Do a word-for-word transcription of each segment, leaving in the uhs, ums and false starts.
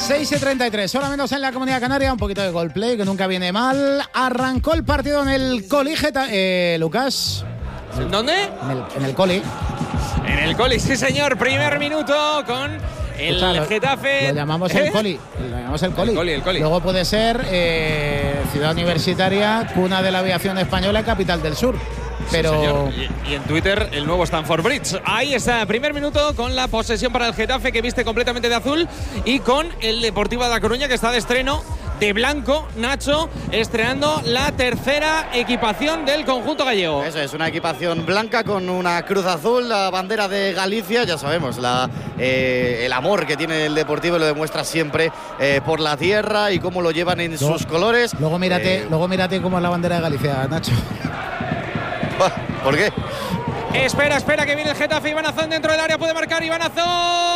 seis y treinta y tres, hora menos en la Comunidad Canaria, un poquito de Coldplay que nunca viene mal. Arrancó el partido en el Coli, eh, Lucas. ¿Dónde? En el, en el Coli. En el Coli, sí señor, primer minuto con el Escucha, lo, Getafe. Lo llamamos ¿Eh? el Coli. Lo llamamos el Coli. El Coli, el Coli. Luego puede ser eh, ciudad universitaria, cuna de la aviación española y capital del sur. Pero sí, y, y en Twitter el nuevo Stamford Bridge. Ahí está, primer minuto con la posesión para el Getafe, que viste completamente de azul, y con el Deportivo de La Coruña, que está de estreno de blanco. Nacho, estrenando la tercera equipación del conjunto gallego. Eso es, una equipación blanca con una cruz azul, la bandera de Galicia. Ya sabemos, la, eh, el amor que tiene el Deportivo lo demuestra siempre eh, por la tierra y cómo lo llevan en luego, sus colores. Luego mírate, eh, luego mírate cómo es la bandera de Galicia, Nacho. ¿Por qué? Espera, espera, que viene el Getafe. Iván Azón dentro del área, puede marcar Iván Azón.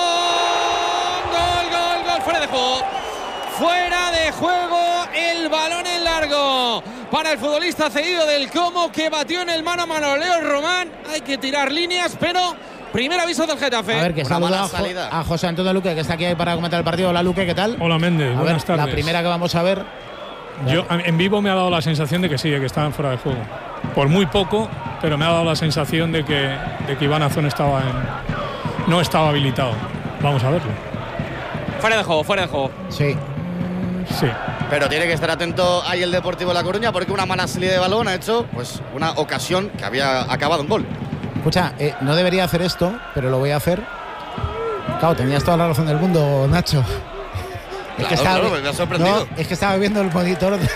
Gol, gol, gol, fuera de juego. Fuera de juego, el balón en largo para el futbolista cedido del Como, que batió en el mano a mano Leo Román. Hay que tirar líneas, pero primer aviso del Getafe. A ver, que saluda a, jo a José Antonio Luque, que está aquí para comentar el partido. Hola, Luque, ¿qué tal? Hola, Méndez, a buenas ver, tardes. La primera que vamos a ver. Yo, en vivo me ha dado la sensación de que sí, de que estaban fuera de juego. Por muy poco, pero me ha dado la sensación de que, de que Iván Azón estaba en, no estaba habilitado. Vamos a verlo. Fuera de juego, fuera de juego. Sí. Sí. Pero tiene que estar atento ahí el Deportivo de La Coruña, porque una mala salida de balón ha hecho pues una ocasión que había acabado en gol. Escucha, eh, no debería hacer esto, pero lo voy a hacer. Claro, tenías toda la razón del mundo, Nacho. Es claro, que estaba, claro, me ha sorprendido. No, es que estaba viendo el monitor de,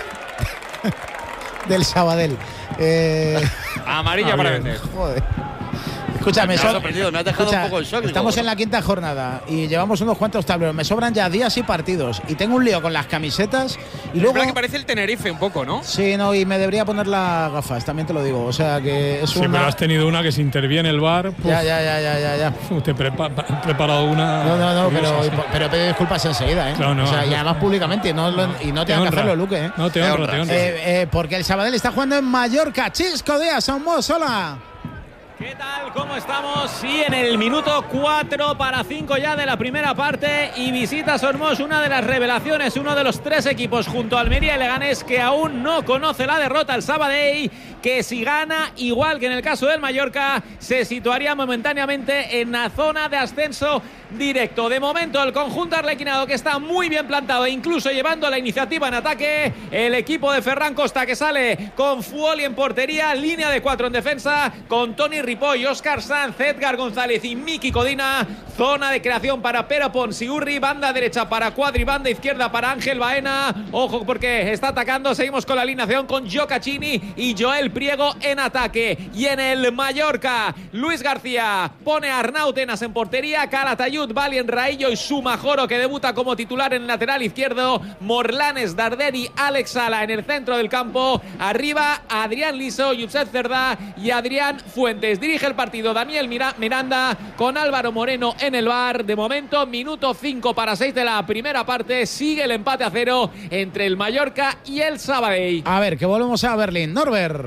del Sabadell. Eh, Amarilla para vender. Joder. Escúchame, me ha sorprendido, me ha dejado escucha, un poco en shock. Estamos digo, en la quinta jornada y llevamos unos cuantos tableros. Me sobran ya días y partidos y tengo un lío con las camisetas y luego. Es que parece el Tenerife un poco, ¿no? Sí, no, y me debería poner las gafas, también te lo digo. O sea que es sí, una. pero has tenido una que se interviene el V A R. Puf, ya, ya, ya, ya, ya, ya. Uf, te he prepa preparado una. No, no, no, pero, sí. pero pido disculpas enseguida, ¿eh? Claro, no, o sea, no. y además públicamente, no, y no tengo que hacerlo, Luque, ¿eh? No, te honro, te honro. Eh, eh, porque el Sabadell está jugando en Mallorca. Chisco Díaz, Somos, hola. ¿Qué tal? ¿Cómo estamos? Sí, en el minuto cuatro para cinco ya de la primera parte, y visita Sormos, una de las revelaciones, uno de los tres equipos junto a Almería y Leganés que aún no conoce la derrota. El Sabadell, que si gana, igual que en el caso del Mallorca, se situaría momentáneamente en la zona de ascenso directo. De momento el conjunto arlequinado, que está muy bien plantado e incluso llevando la iniciativa en ataque. El equipo de Ferran Costa, que sale con Fuoli en portería, línea de cuatro en defensa con Toni Ripoll, Óscar Sanz, Edgar González y Miki Codina. Zona de creación para Pere Ponsiurri, banda derecha para Cuadri, banda izquierda para Ángel Baena. Ojo porque está atacando, seguimos con la alineación con Giocaccini y Joel Priego en ataque. Y en el Mallorca, Luis García pone a Arnau Tenas en portería, Calatayud, Valien Raillo y Sumajoro, que debuta como titular en el lateral izquierdo, Morlanes, Darderi, Alex Sala en el centro del campo. Arriba Adrián Liso, Josep Cerdá y Adrián Fuentes. Dirige el partido Daniel Miranda con Álvaro Moreno en el V A R. De momento, minuto cinco para seis de la primera parte. Sigue el empate a cero entre el Mallorca y el Sabadell. A ver, que volvemos a Berlín. Norbert.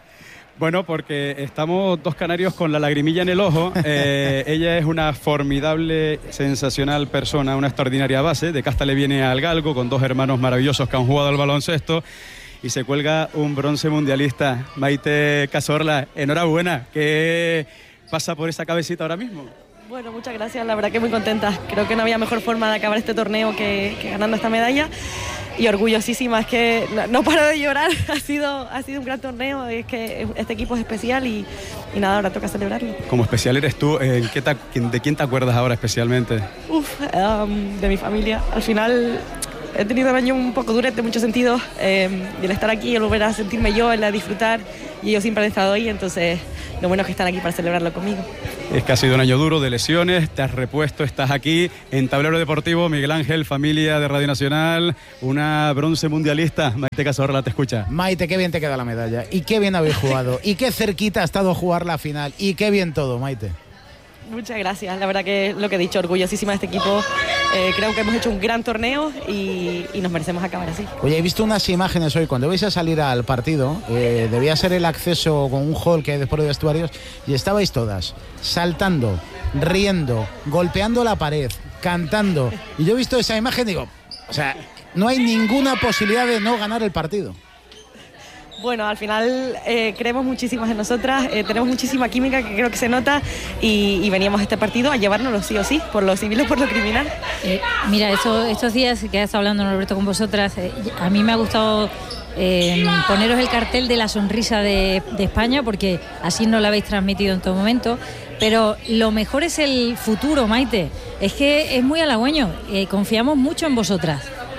Bueno, porque estamos dos canarios con la lagrimilla en el ojo. Eh, ella es una formidable, sensacional persona, una extraordinaria base. De casta le viene al galgo, con dos hermanos maravillosos que han jugado al baloncesto. Y se cuelga un bronce mundialista. Maite Cazorla, enhorabuena. ¿Qué pasa por esa cabecita ahora mismo? Bueno, muchas gracias, la verdad que muy contenta. Creo que no había mejor forma de acabar este torneo que, que ganando esta medalla. Y orgullosísima, es que no, no paro de llorar. Ha sido, ha sido un gran torneo, es que este equipo es especial y, y nada, ahora toca celebrarlo. Como especial eres tú, ¿en qué te, ¿de quién te acuerdas ahora especialmente? Uf, um, de mi familia. Al final he tenido un año un poco duro en muchos sentidos, eh, y el estar aquí, el volver a sentirme yo, el a disfrutar, y ellos siempre han estado ahí, entonces lo bueno es que están aquí para celebrarlo conmigo. Es que ha sido un año duro de lesiones, te has repuesto, estás aquí en Tablero Deportivo. Miguel Ángel, familia de Radio Nacional, una bronce mundialista. Maite Cazorla te escucha. Maite, qué bien te queda la medalla, y qué bien habéis jugado, y qué cerquita ha estado jugar la final, y qué bien todo, Maite. Muchas gracias, la verdad que lo que he dicho, orgullosísima de este equipo. Eh, creo que hemos hecho un gran torneo y, y nos merecemos acabar así. Oye, he visto unas imágenes hoy, cuando vais a salir al partido, eh, debía ser el acceso con un hall que hay después de vestuarios, y estabais todas saltando, riendo, golpeando la pared, cantando. Y yo he visto esa imagen y digo, o sea, no hay ninguna posibilidad de no ganar el partido. Bueno, al final eh, creemos muchísimas en nosotras, eh, tenemos muchísima química que creo que se nota y, y veníamos a este partido a llevárnoslo sí o sí, por lo civil o por lo criminal. Eh, mira, eso, estos días que has estado hablando, Norberto, con vosotras, eh, a mí me ha gustado eh, poneros el cartel de la sonrisa de, de España, porque así nos lo habéis transmitido en todo momento. Pero lo mejor es el futuro, Maite. Es que es muy halagüeño, eh, confiamos mucho en vosotras.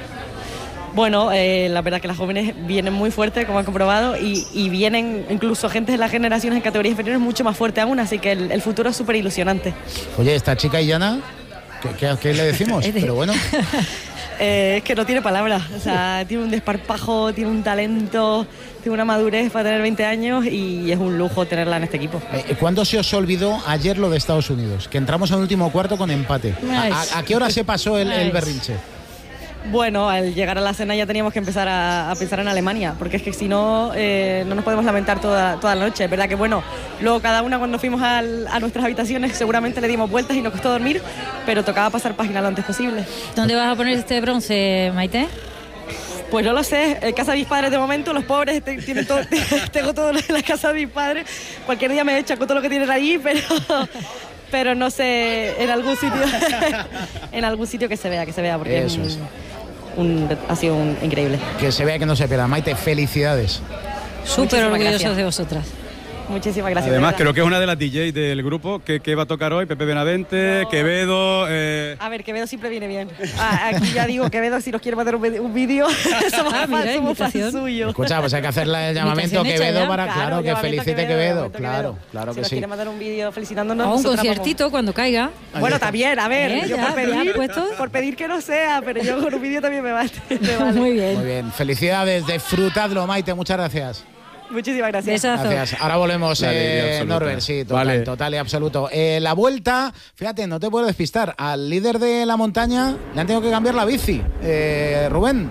Bueno, eh, la verdad que las jóvenes vienen muy fuertes, como han comprobado, y, y vienen incluso gente de las generaciones en categorías inferiores mucho más fuerte aún, así que el, el futuro es súper ilusionante. Oye, esta chica Illana, ¿qué, qué, qué le decimos? Pero bueno. eh, es que no tiene palabras, o sea, tiene un desparpajo, tiene un talento, tiene una madurez para tener veinte años y es un lujo tenerla en este equipo. Eh, ¿Cuándo se os olvidó ayer lo de Estados Unidos? Que entramos en el último cuarto con empate. ¿A, a, a qué hora se pasó el, el berrinche? Bueno, al llegar a la cena ya teníamos que empezar a, a pensar en Alemania, porque es que si no, eh, no nos podemos lamentar toda, toda la noche. Es verdad que, bueno, luego cada una cuando fuimos al, a nuestras habitaciones seguramente le dimos vueltas y nos costó dormir, pero tocaba pasar página lo antes posible. ¿Dónde vas a poner este bronce, Maite? Pues no lo sé, en casa de mis padres de momento, los pobres te, tienen todo, tengo todo en la casa de mis padres, cualquier día me echan con todo lo que tienen allí, pero... pero no sé, en algún sitio en algún sitio que se vea, que se vea, porque eso es. Un, ha sido un, increíble. Que se vea, que no se pierda. Maite, felicidades. Súper orgullosos de vosotras. Muchísimas gracias. Además, creo que es una de las D Js del grupo. ¿Qué, qué va a tocar hoy? Pepe Benavente, no. Quevedo... Eh... A ver, Quevedo siempre viene bien. Ah, aquí ya digo, Quevedo, si nos quiere mandar un vídeo, somos ah, mira, fan, somos fan suyo. Escucha, pues hay que hacerle el llamamiento a Quevedo para, claro, claro que felicite Quevedo. Quevedo. Claro, claro si que nos sí. quiere mandar un vídeo felicitándonos. O un conciertito vamos. Cuando caiga. Bueno, también, a ver, ¿Eh? yo ya, por, pedir, por pedir que no sea, pero yo con un vídeo también me vale. Me vale. Muy bien. Muy bien, felicidades, disfrutadlo, Maite, muchas gracias. Muchísimas gracias. Besazo. Gracias. Ahora volvemos, eh, Norbert, sí, total, vale. total y absoluto. Eh, la vuelta, fíjate, no te puedo despistar. Al líder de la montaña le han tenido que cambiar la bici. Eh, Rubén.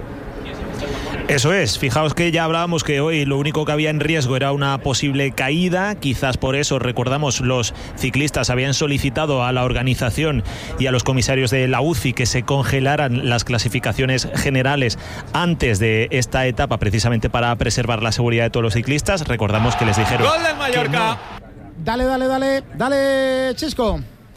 Eso es, fijaos que ya hablábamos que hoy lo único que había en riesgo era una posible caída, quizás por eso, recordamos, los ciclistas habían solicitado a la organización y a los comisarios de la U C I que se congelaran las clasificaciones generales antes de esta etapa, precisamente para preservar la seguridad de todos los ciclistas. Recordamos que les dijeron... ¡Gol del Mallorca! No. Dale, dale, dale, dale, Chisco.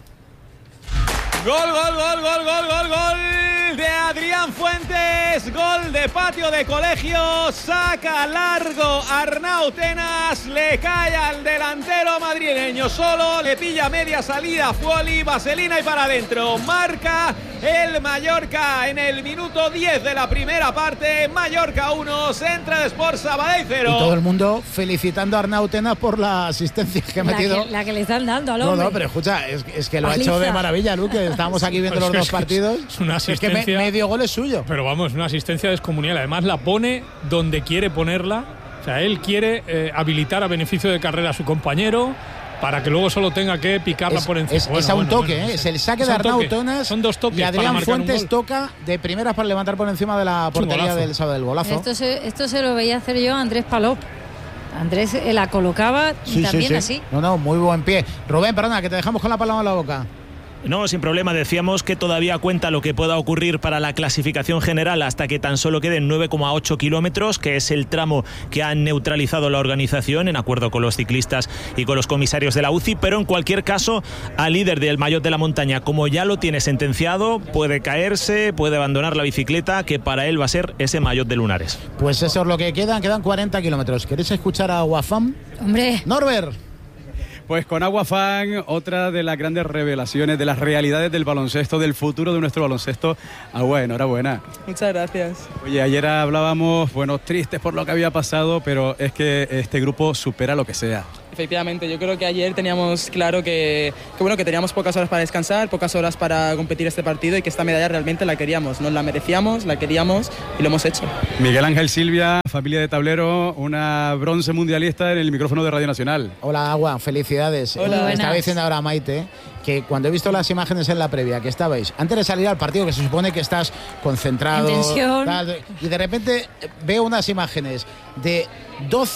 Gol, gol, gol, gol, gol, gol, gol de Adrián Fuentes, gol de patio de colegio, saca largo Arnau Tenas, le cae al delantero madrileño solo, le pilla media salida, Fuoli, vaselina y para adentro, marca el Mallorca en el minuto diez de la primera parte, Mallorca uno, Centre de Sports Sabadell cero. Y todo el mundo felicitando a Arnau Tenas por la asistencia que ha metido. La que, la que le están dando al hombre. No, no, pero escucha, es, es que lo Paliza. ha hecho de maravilla, Luque. Estábamos aquí viendo pues los dos partidos. Es una asistencia, es que me, medio gol es suyo. Pero vamos, una asistencia descomunal. Además la pone donde quiere ponerla. O sea, él quiere eh, habilitar a beneficio de carrera a su compañero para que luego solo tenga que picarla es, por encima. Es, bueno, es a un bueno, toque, bueno, ¿eh? Es el saque de Arnau Tenas. Son dos toques. Y Adrián Fuentes un toca de primeras para levantar por encima de la portería del sábado del golazo. Esto se, esto se lo veía hacer yo a Andrés Palop. Andrés la colocaba sí, también sí, sí. así. No, no, muy buen pie. Rubén, perdona, que te dejamos con la palabra en la boca. No, sin problema. Decíamos que todavía cuenta lo que pueda ocurrir para la clasificación general hasta que tan solo queden nueve coma ocho kilómetros, que es el tramo que han neutralizado la organización en acuerdo con los ciclistas y con los comisarios de la U C I, pero en cualquier caso, al líder del maillot de la montaña, como ya lo tiene sentenciado, puede caerse, puede abandonar la bicicleta, que para él va a ser ese maillot de lunares. Pues eso es lo que quedan, quedan cuarenta kilómetros. ¿Queréis escuchar a Wafam? Hombre. Norbert. Pues con Aguafan, otra de las grandes revelaciones de las realidades del baloncesto, del futuro de nuestro baloncesto. Agua, enhorabuena. Muchas gracias. Oye, ayer hablábamos, bueno, tristes por lo que había pasado, pero es que este grupo supera lo que sea. Efectivamente, yo creo que ayer teníamos claro que, que, bueno, que teníamos pocas horas para descansar, pocas horas para competir este partido y que esta medalla realmente la queríamos, nos la merecíamos, la queríamos y lo hemos hecho. Miguel Ángel Silvia, familia de Tablero, una bronce mundialista en el micrófono de Radio Nacional. Hola, Agua, felicidades. Hola. Estaba diciendo ahora Maite que cuando he visto las imágenes en la previa, que estabais, antes de salir al partido, que se supone que estás concentrado, en tensión, tal, y de repente veo unas imágenes de doce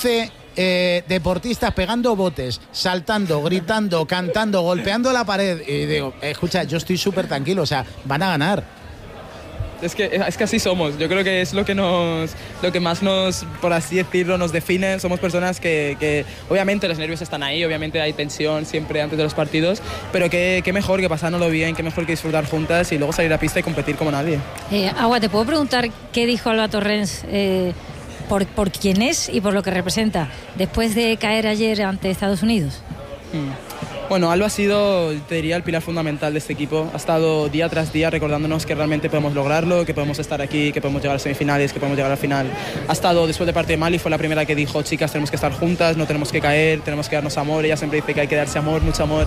eh, deportistas pegando botes, saltando, gritando, cantando, golpeando la pared. Y digo, escucha, yo estoy súper tranquilo, o sea, van a ganar. Es que, es que así somos, yo creo que es lo que nos, lo que más nos, por así decirlo, nos define. Somos personas que, que obviamente los nervios están ahí, obviamente hay tensión siempre antes de los partidos, pero qué, qué mejor que pasárnoslo bien, qué mejor que disfrutar juntas y luego salir a pista y competir como nadie. Eh, Agua, ¿te puedo preguntar qué dijo Alba Torrens eh, por, por quién es y por lo que representa después de caer ayer ante Estados Unidos? Hmm. Bueno, Alba ha sido, te diría, el pilar fundamental de este equipo. Ha estado día tras día recordándonos que realmente podemos lograrlo, que podemos estar aquí, que podemos llegar a semifinales, que podemos llegar al final. Ha estado después de parte de Mali, fue la primera que dijo, chicas, tenemos que estar juntas, no tenemos que caer, tenemos que darnos amor. Ella siempre dice que hay que darse amor, mucho amor.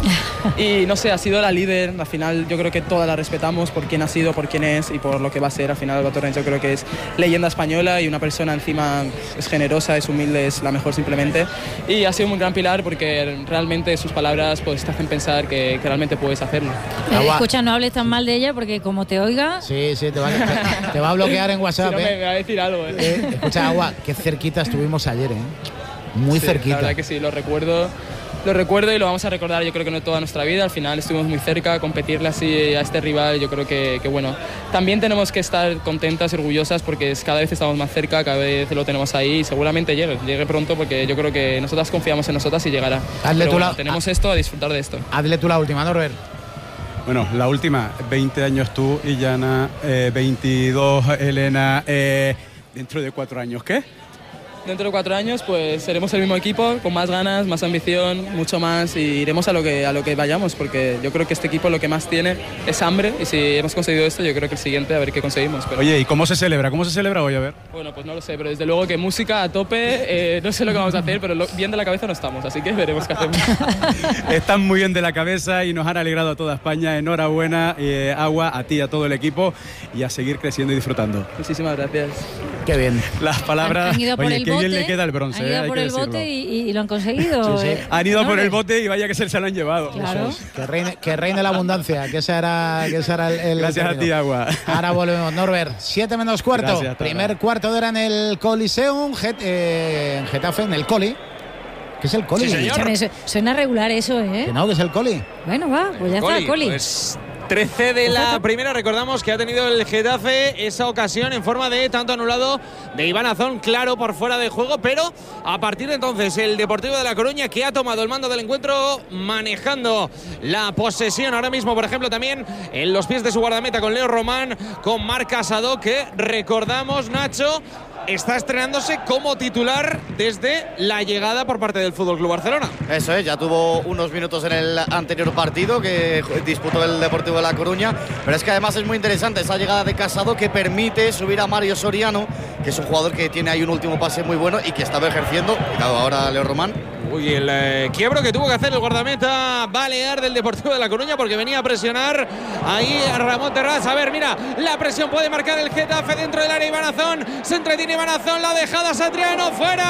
Y no sé, ha sido la líder. Al final yo creo que todas la respetamos por quién ha sido, por quién es y por lo que va a ser. Al final Alba Torrens yo creo que es leyenda española y una persona encima es generosa, es humilde, es la mejor simplemente. Y ha sido un gran pilar porque realmente sus palabras pues te hacen pensar que, que realmente puedes hacerlo. Eh, escucha, no hables tan mal de ella porque como te oiga... Sí, sí, te va, te, te va a bloquear en WhatsApp. Si no, ¿eh? me, me va a decir algo. ¿eh? Eh, escucha, Agua, qué cerquita estuvimos ayer, ¿eh? Muy sí, cerquita. La verdad que sí, lo recuerdo. Lo recuerdo y lo vamos a recordar yo creo que no toda nuestra vida. Al final estuvimos muy cerca, competirle así a este rival, yo creo que, que bueno. También tenemos que estar contentas y orgullosas porque cada vez estamos más cerca, cada vez lo tenemos ahí y seguramente llegue, llegue pronto porque yo creo que nosotras confiamos en nosotras y llegará. Hazle Pero tú bueno, la... tenemos esto, a disfrutar de esto. Hazle tú la última, Norbert. Bueno, la última, veinte años tú, Illana, eh, veintidós, Elena, eh, dentro de cuatro años, ¿qué? Dentro de cuatro años pues seremos el mismo equipo, con más ganas, más ambición, mucho más y iremos a lo que, a lo que vayamos porque yo creo que este equipo lo que más tiene es hambre y si hemos conseguido esto yo creo que el siguiente a ver qué conseguimos. Pero... Oye, ¿y cómo se celebra? ¿Cómo se celebra hoy? A ver. Bueno, pues no lo sé, pero desde luego que música a tope, eh, no sé lo que vamos a hacer, pero lo, bien de la cabeza no estamos, así que veremos qué hacemos. Están muy bien de la cabeza y nos han alegrado a toda España. Enhorabuena, eh, Agua, a ti, a todo el equipo y a seguir creciendo y disfrutando. Muchísimas gracias. Qué bien. Las palabras... Han, han ido por Oye, el qué bote, bien le queda el bronce. Han ido eh, por hay el que bote y, y lo han conseguido. Sí, sí. Eh. Han ido ¿No? por el bote y vaya que se, se lo han llevado. Claro. Que reine, que reine la abundancia, que ese era, que ese era el, el Gracias término. a ti, Agua. Ahora volvemos, Norbert. Siete menos cuarto. Gracias, Primer cuarto de hora en el Coliseum, Get, eh, en Getafe, en el Coli. ¿Qué es el Coli? Sí, señor. Escúchame, suena regular eso, ¿eh? Que no, que es el Coli. Bueno, va, pues ya Coli, está, Coli. Pues trece de la primera, recordamos que ha tenido el Getafe esa ocasión en forma de tanto anulado de Iván Azón, claro, por fuera de juego, pero a partir de entonces el Deportivo de La Coruña, que ha tomado el mando del encuentro, manejando la posesión ahora mismo, por ejemplo, también en los pies de su guardameta con Leo Román, con Marc Casado, que recordamos, Nacho, está estrenándose como titular desde la llegada por parte del F C Barcelona. Eso es, ya tuvo unos minutos en el anterior partido que disputó el Deportivo de La Coruña, pero es que además es muy interesante esa llegada de Casado que permite subir a Mario Soriano, que es un jugador que tiene ahí un último pase muy bueno y que estaba ejerciendo. Cuidado ahora Leo Román. Uy, el eh, quiebro que tuvo que hacer el guardameta Balear del Deportivo de La Coruña porque venía a presionar ahí a Ramón Terraz. A ver, mira, la presión puede marcar el Getafe dentro del área. Iván Azón, se entretiene Iván Azón, la dejada Satriano,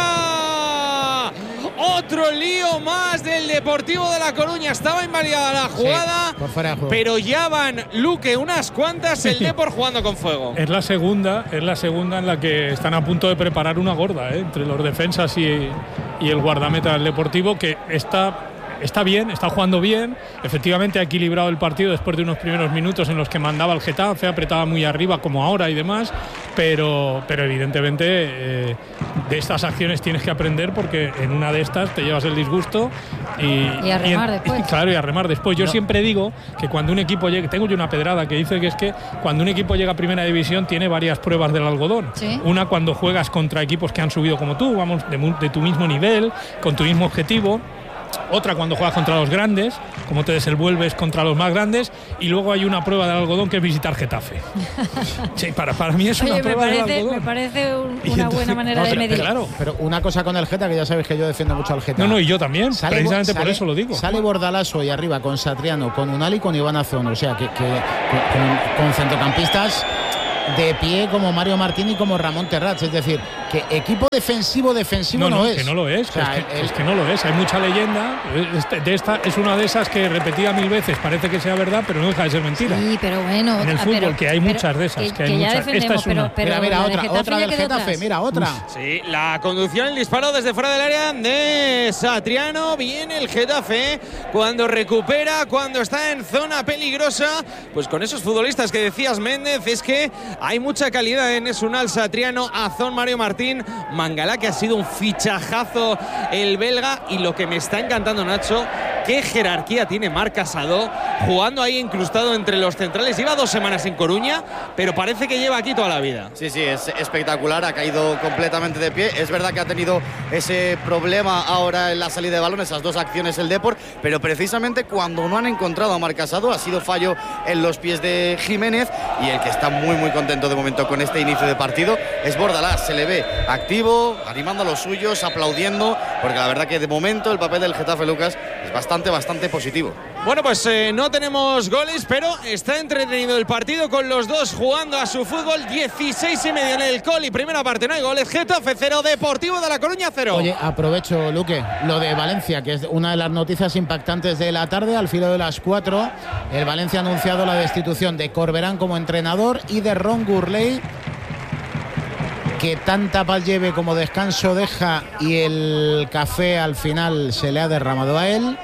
fuera. Otro lío más del Deportivo de La Coruña. Estaba invalidada la jugada, sí, por fuera de juego. Pero ya van, Luque, unas cuantas, el Depor jugando con fuego. Es la segunda, es la segunda en la que están a punto de preparar una gorda, ¿eh? Entre los defensas y, y el guardameta del Deportivo, que está... Está bien, está jugando bien, efectivamente ha equilibrado el partido después de unos primeros minutos en los que mandaba el Getafe, apretaba muy arriba como ahora y demás, pero, pero evidentemente eh, de estas acciones tienes que aprender porque en una de estas te llevas el disgusto y, y a remar y, después. Y, claro, y a remar después. Yo no. siempre digo que cuando un equipo llega, tengo yo una pedrada que dice que es que cuando un equipo llega a primera división tiene varias pruebas del algodón. ¿Sí? Una cuando juegas contra equipos que han subido como tú, vamos, de, de tu mismo nivel, con tu mismo objetivo. Otra cuando juegas contra los grandes, cómo te desenvuelves contra los más grandes, y luego hay una prueba del algodón que es visitar Getafe. Sí, para, para mí es una Oye, prueba me parece, del algodón. me parece un, una entonces, buena manera no, de pero, medir. Claro. Pero una cosa con el Geta, que ya sabéis que yo defiendo mucho al Geta. No, no, y yo también, Sale, precisamente sale, por eso lo digo. Sale Bordalaso y arriba con Satriano, con Unal y con Iván Azón. O sea, que, que con, con centrocampistas de pie como Mario Martín y como Ramón Terrats. Es decir, que equipo defensivo, defensivo no, no, no es. que no lo es, o sea, es, que, el, es que no lo es. Hay mucha leyenda. Este, de esta es una de esas que repetida mil veces parece que sea verdad, pero no deja de ser mentira. Sí, pero bueno. En el fútbol, pero, que hay pero, muchas de esas. Que, Que hay que ya muchas. Esta es una. Pero, pero mira, mira, otra, de otra del Getafe. atrás. Mira, otra. Uf. Sí, la conducción, el disparo desde fuera del área de Satriano. Viene el Getafe cuando recupera, cuando está en zona peligrosa. Pues con esos futbolistas que decías, Méndez, es que hay mucha calidad en Esunal, Satriano, Azón, Mario Martín, Mangala, que ha sido un fichajazo el belga. Y lo que me está encantando, Nacho, qué jerarquía tiene Marc Casado, jugando ahí incrustado entre los centrales. Lleva dos semanas en Coruña, pero parece que lleva aquí toda la vida. Sí, sí, es espectacular, ha caído completamente de pie. Es verdad que ha tenido ese problema ahora en la salida de balón, esas dos acciones el Depor, pero precisamente cuando no han encontrado a Marc Casado ha sido fallo en los pies de Jiménez, y el que está muy muy contento de momento con este inicio de partido es Bordalás. Se le ve activo, animando a los suyos, aplaudiendo, porque la verdad que de momento el papel del Getafe, Lucas, es bastante, bastante positivo. Bueno, pues eh, no tenemos goles, pero está entretenido el partido con los dos jugando a su fútbol. dieciséis y medio en el Coli, primera parte, no hay goles. Getafe cero, Deportivo de La Coruña cero. Oye, aprovecho, Luque, lo de Valencia, que es una de las noticias impactantes de la tarde. Al filo de las cuatro, el Valencia ha anunciado la destitución de Corberán como entrenador y de Ron Gurley, que tanta paz lleve como descanso deja, y el café al final se le ha derramado a él.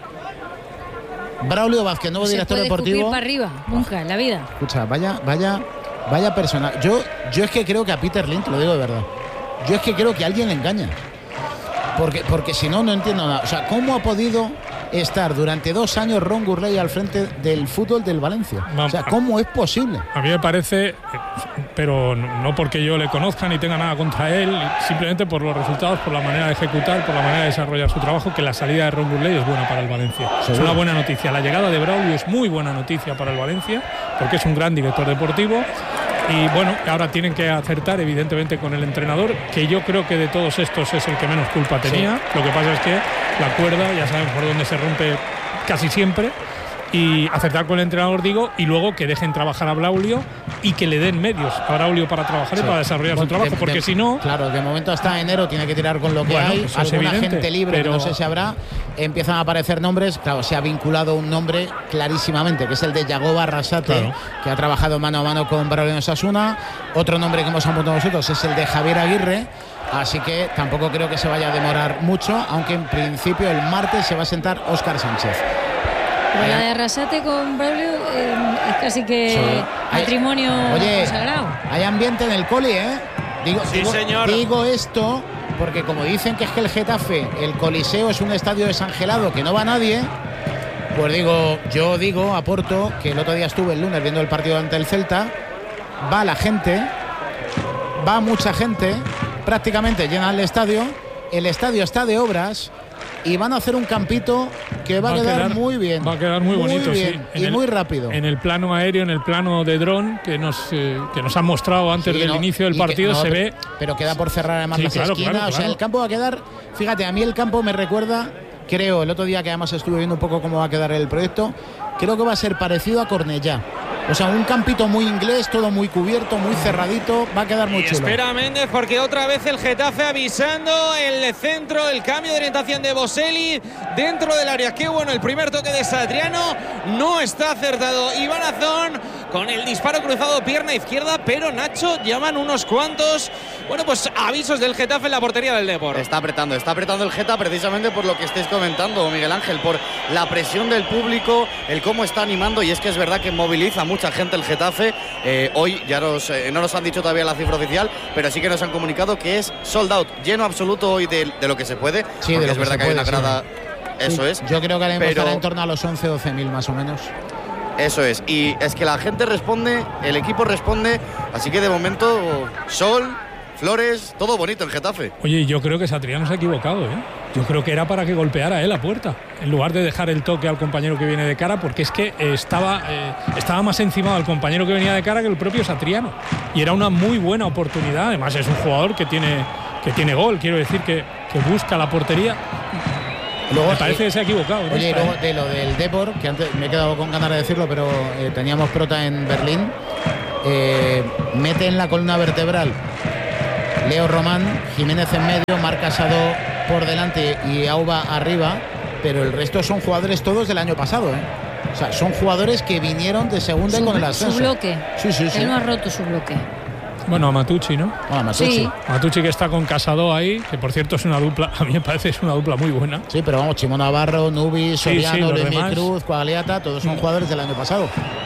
Braulio Vázquez, nuevo no director se puede deportivo. Para arriba, nunca en la vida. Escucha, vaya, vaya, vaya persona. Yo, yo es que creo que a Peter Lim, te lo digo de verdad, yo es que creo que alguien le engaña. Porque, porque si no, no entiendo nada. O sea, ¿cómo ha podido estar durante dos años Ron Gurley al frente del fútbol del Valencia? O sea, ¿cómo es posible? A mí me parece, pero no porque yo le conozca ni tenga nada contra él, simplemente por los resultados, por la manera de ejecutar, por la manera de desarrollar su trabajo, que la salida de Ron Gurley es buena para el Valencia. ¿Seguro? Es una buena noticia. La llegada de Braulio es muy buena noticia para el Valencia, porque es un gran director deportivo. Y bueno, ahora tienen que acertar evidentemente con el entrenador, que yo creo que de todos estos es el que menos culpa tenía. Sí. Lo que pasa es que la cuerda, ya saben por dónde se rompe casi siempre. Y acertar con el entrenador, digo, y luego que dejen trabajar a Braulio y que le den medios a Braulio para trabajar sí. y para desarrollar bueno, su trabajo, de, porque de, si no... Claro, de momento hasta enero tiene que tirar con lo que bueno, hay, alguna es evidente, gente libre, pero... que no sé si habrá, empiezan a aparecer nombres, claro, se ha vinculado un nombre clarísimamente, que es el de Yagoba Arrasate, claro. que ha trabajado mano a mano con Braulio en Osasuna. Otro nombre que hemos apuntado nosotros es el de Javier Aguirre, así que tampoco creo que se vaya a demorar mucho, aunque en principio el martes se va a sentar Óscar Sánchez. Pero la de Arrasate con Braulio eh, es casi que sí. matrimonio Oye, sagrado. Hay ambiente en el Coli, ¿eh? Digo, sí, digo, señor. digo esto porque como dicen que es que el Getafe, el Coliseo es un estadio desangelado que no va nadie, pues digo, yo digo, aporto, que el otro día estuve el lunes viendo el partido ante el Celta, va la gente, va mucha gente, prácticamente llena el estadio, el estadio está de obras, y van a hacer un campito que va, va a quedar, quedar muy bien. Va a quedar muy, muy bonito, bien, sí. Y el, muy rápido. En el plano aéreo, en el plano de dron que nos, eh, que nos han mostrado antes sí, del no, inicio del partido, que, no, se pero, ve... Pero queda por cerrar además sí, las claro, esquinas. Claro, o sea, claro. el campo va a quedar... Fíjate, a mí el campo me recuerda, creo, el otro día que además estuve viendo un poco cómo va a quedar el proyecto, creo que va a ser parecido a Cornellá. O sea, un campito muy inglés, todo muy cubierto, muy cerradito, va a quedar muy y chulo. Espera Méndez, porque otra vez el Getafe avisando el centro, el cambio de orientación de Boselli dentro del área. Qué bueno, el primer toque de Satriano no está acertado. Iván Azón con el disparo cruzado, pierna izquierda, pero Nacho, llaman unos cuantos, bueno, pues avisos del Getafe en la portería del Depor. Está apretando, está apretando el Geta precisamente por lo que estáis comentando, Miguel Ángel, por la presión del público, el cómo está animando, y es que es verdad que moviliza mucha gente el Getafe. Eh, hoy ya nos, eh, no nos han dicho todavía la cifra oficial, pero sí que nos han comunicado que es sold out, lleno absoluto hoy de, de lo que se puede, sí, porque de es verdad que hay una grada, sí. eso sí, es. Yo creo que haremos pero... estar en torno a los once o doce mil más o menos. Eso es, y es que la gente responde, el equipo responde, así que de momento sol, flores, todo bonito en Getafe. Oye, yo creo que Satriano se ha equivocado, ¿eh? Yo creo que era para que golpeara él la puerta, en lugar de dejar el toque al compañero que viene de cara, porque es que eh, estaba, eh, estaba más encimado al compañero que venía de cara que el propio Satriano. Y era una muy buena oportunidad, además es un jugador que tiene, que tiene gol, quiero decir que, que busca la portería. Luego, me parece eh, que se ha equivocado. ¿No? Oye, y luego de lo del Depor, que antes me he quedado con ganas de decirlo, pero eh, teníamos prota en Berlín. Eh, eh, mete en la columna vertebral Leo Román, Jiménez en medio, Marc Casado por delante y Auba arriba, pero el resto son jugadores todos del año pasado, ¿eh? O sea, son jugadores que vinieron de segunda su, con el ascenso. Su bloque. Sí, sí, sí. Él no ha roto su bloque. Bueno, a Matucci, ¿no? Bueno, a Matucci. Sí. Matucci, que está con Casado ahí, que por cierto es una dupla, a mí me parece es una dupla muy buena. Sí, pero vamos, Chimo Navarro, Nubi, Soriano, sí, Luis demás. Cruz, Coagliata, todos son jugadores del año pasado.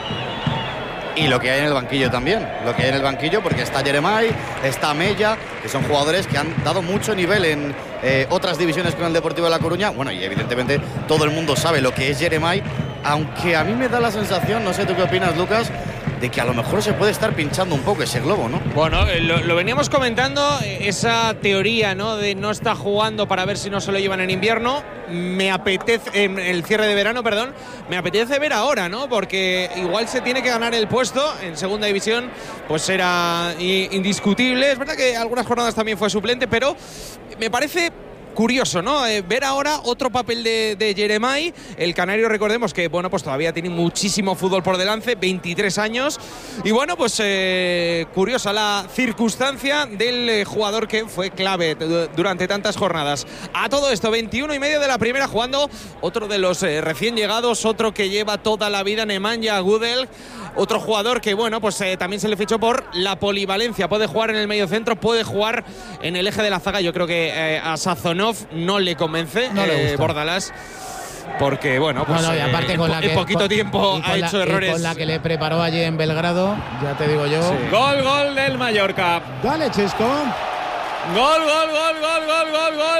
Y lo que hay en el banquillo también, lo que hay en el banquillo, porque está Jeremai, está Mella, que son jugadores que han dado mucho nivel en eh, otras divisiones con el Deportivo de La Coruña. Bueno, y evidentemente todo el mundo sabe lo que es Jeremai, aunque a mí me da la sensación, no sé tú qué opinas, Lucas, de que a lo mejor se puede estar pinchando un poco ese globo, ¿no? Bueno, lo, lo veníamos comentando, esa teoría, ¿no?, de no está jugando para ver si no se lo llevan en invierno. Me apetece, en el cierre de verano, perdón, me apetece ver ahora, ¿no? Porque igual se tiene que ganar el puesto en segunda división, pues era indiscutible. Es verdad que algunas jornadas también fue suplente, pero me parece curioso, ¿no? Eh, ver ahora otro papel de, de Jeremai. El canario, recordemos que, bueno, pues todavía tiene muchísimo fútbol por delante, veintitrés años. Y bueno, pues eh, curiosa la circunstancia del eh, jugador que fue clave durante tantas jornadas. A todo esto, veintiuno y medio de la primera, jugando otro de los eh, recién llegados, otro que lleva toda la vida, Nemanja Gudel. Otro jugador que, bueno, pues eh, también se le fichó por la polivalencia. Puede jugar en el medio centro, puede jugar en el eje de la zaga. Yo creo que eh, a Sazonov no le convence, no le eh, Bordalás, porque, bueno, pues no, no, y aparte eh, con en, la que, en poquito con, tiempo ha la, hecho errores. Con la que le preparó allí en Belgrado, ya te digo yo. Sí. Gol, gol del Mallorca. Dale, Chisco. Gol, gol, gol, gol, gol, gol, gol.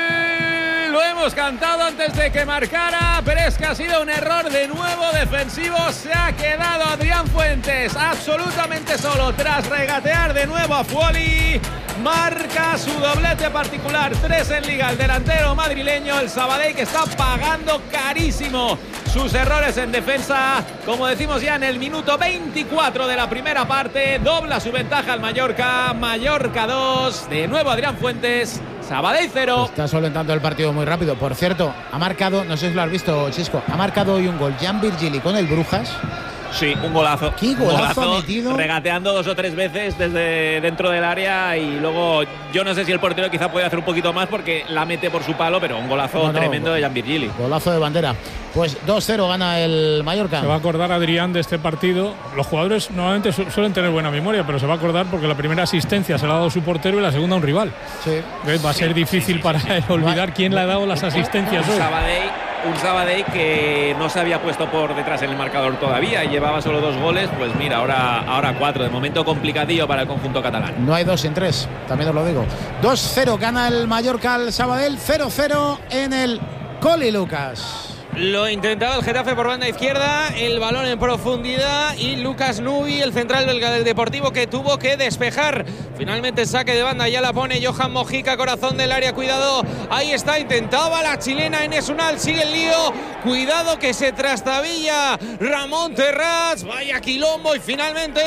Lo hemos cantado antes de que marcara, pero es que ha sido un error de nuevo defensivo. Se ha quedado Adrián Fuentes absolutamente solo tras regatear de nuevo a Fuoli. Marca su doblete particular, tres en Liga, el delantero madrileño, el Sabadell, que está pagando carísimo sus errores en defensa. Como decimos ya en el minuto veinticuatro de la primera parte, dobla su ventaja al Mallorca. Mallorca dos, de nuevo Adrián Fuentes, Sabadell cero. Está solventando el partido muy rápido. Por cierto, ha marcado, no sé si lo has visto, Chisco, ha marcado hoy un gol Jan Virgili con el Brujas. Sí, un golazo. ¿Qué golazo, un golazo metido? Regateando dos o tres veces desde dentro del área, y luego yo no sé si el portero quizá puede hacer un poquito más porque la mete por su palo, pero un golazo no, no, tremendo de Jan Virgili. Golazo de bandera. Pues dos cero gana el Mallorca. Se va a acordar Adrián de este partido. Los jugadores normalmente su suelen tener buena memoria, pero se va a acordar porque la primera asistencia se la ha dado su portero y la segunda un rival. Sí. Va a ser difícil para él olvidar quién le ha dado las asistencias hoy. Sabadell, un Sabadell que no se había puesto por detrás en el marcador todavía y llevaba solo dos goles. Pues mira, ahora, ahora cuatro. De momento complicadillo para el conjunto catalán. No hay dos en tres, también os lo digo. dos cero gana el Mallorca al Sabadell, cero cero en el Coli, Lucas. Lo intentaba el Getafe por banda izquierda, el balón en profundidad y Lucas Nubi, el central belga del Deportivo, que tuvo que despejar. Finalmente saque de banda, ya la pone Johan Mojica, corazón del área, cuidado, ahí está, intentaba la chilena Enes Unal, sigue el lío, cuidado que se trastabilla Ramón Terrats, vaya quilombo, y finalmente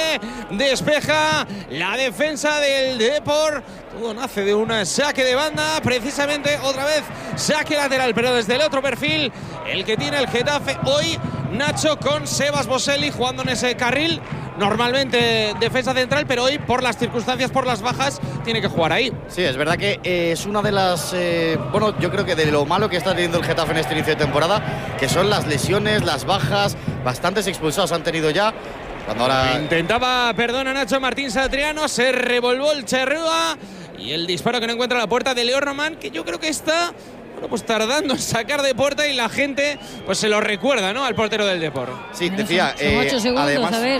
despeja la defensa del Depor. Todo nace de un saque de banda, precisamente otra vez saque lateral, pero desde el otro perfil, el que tiene el Getafe hoy, Nacho, con Sebas Boselli jugando en ese carril, normalmente defensa central, pero hoy por las circunstancias, por las bajas, tiene que jugar ahí. Sí, es verdad que eh, es una de las, eh, bueno, yo creo que de lo malo que está teniendo el Getafe en este inicio de temporada, que son las lesiones, las bajas, bastantes expulsados han tenido ya. Cuando ahora intentaba, perdona Nacho, Martín Satriano, se revolvó el Cherrúa y el disparo que no encuentra la puerta de Leo Román, que yo creo que está, bueno, pues tardando en sacar de puerta, y la gente pues se lo recuerda, ¿no?, al portero del Depor. Sí, decía, son, son ocho eh, segundos, además, a ver.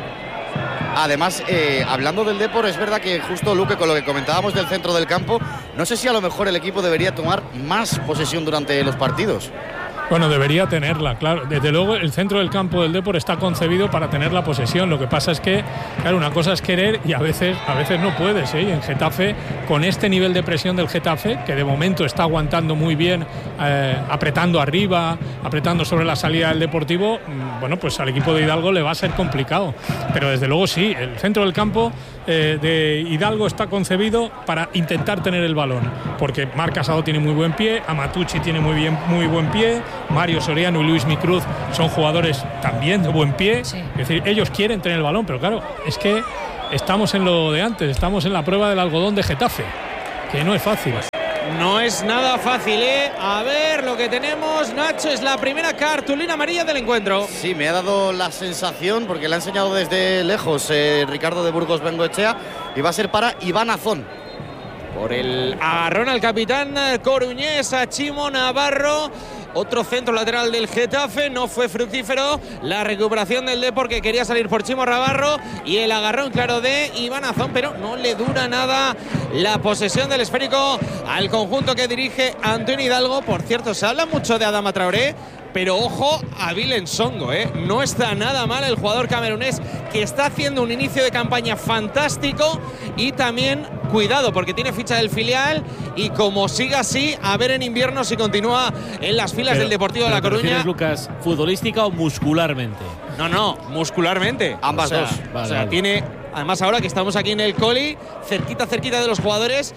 Además, eh, hablando del Depor, es verdad que justo, Luque, con lo que comentábamos del centro del campo, no sé si a lo mejor el equipo debería tomar más posesión durante los partidos. Bueno, debería tenerla, claro. Desde luego, el centro del campo del Depor está concebido para tener la posesión. Lo que pasa es que, claro, una cosa es querer y a veces, a veces no puedes, ¿eh? Y en Getafe, con este nivel de presión del Getafe, que de momento está aguantando muy bien, eh, apretando arriba, apretando sobre la salida del Deportivo, bueno, pues al equipo de Hidalgo le va a ser complicado. Pero desde luego sí, el centro del campo eh, de Hidalgo está concebido para intentar tener el balón, porque Marc Casado tiene muy buen pie, Amatucci tiene muy bien, muy buen pie, Mario Soriano y Luis Micruz son jugadores también de buen pie. Sí. Es decir, ellos quieren tener el balón, pero claro, es que estamos en lo de antes, estamos en la prueba del algodón de Getafe, que no es fácil. No es nada fácil, ¿eh? A ver lo que tenemos, Nacho, es la primera cartulina amarilla del encuentro. Sí, me ha dado la sensación, porque le ha enseñado desde lejos eh, Ricardo de Burgos Bengoechea, y va a ser para Iván Azón. Por el agarrón al capitán coruñés, a Chimo Navarro. Otro centro lateral del Getafe, no fue fructífero la recuperación del Depor, que quería salir por Chimo Navarro, y el agarrón claro de Iván Azón, pero no le dura nada la posesión del esférico al conjunto que dirige Antonio Hidalgo. Por cierto, se habla mucho de Adama Traoré, pero ojo a Willem Songo, ¿eh? No está nada mal el jugador camerunés, que está haciendo un inicio de campaña fantástico, y también cuidado porque tiene ficha del filial, y como siga así, a ver en invierno si continúa en las filas pero, del Deportivo de La Coruña. ¿Prefieres, Lucas, futbolística o muscularmente? No, no, muscularmente. Ambas o sea, dos. Vale, o sea, vale. tiene. Además, ahora que estamos aquí en el Coli, cerquita, cerquita de los jugadores,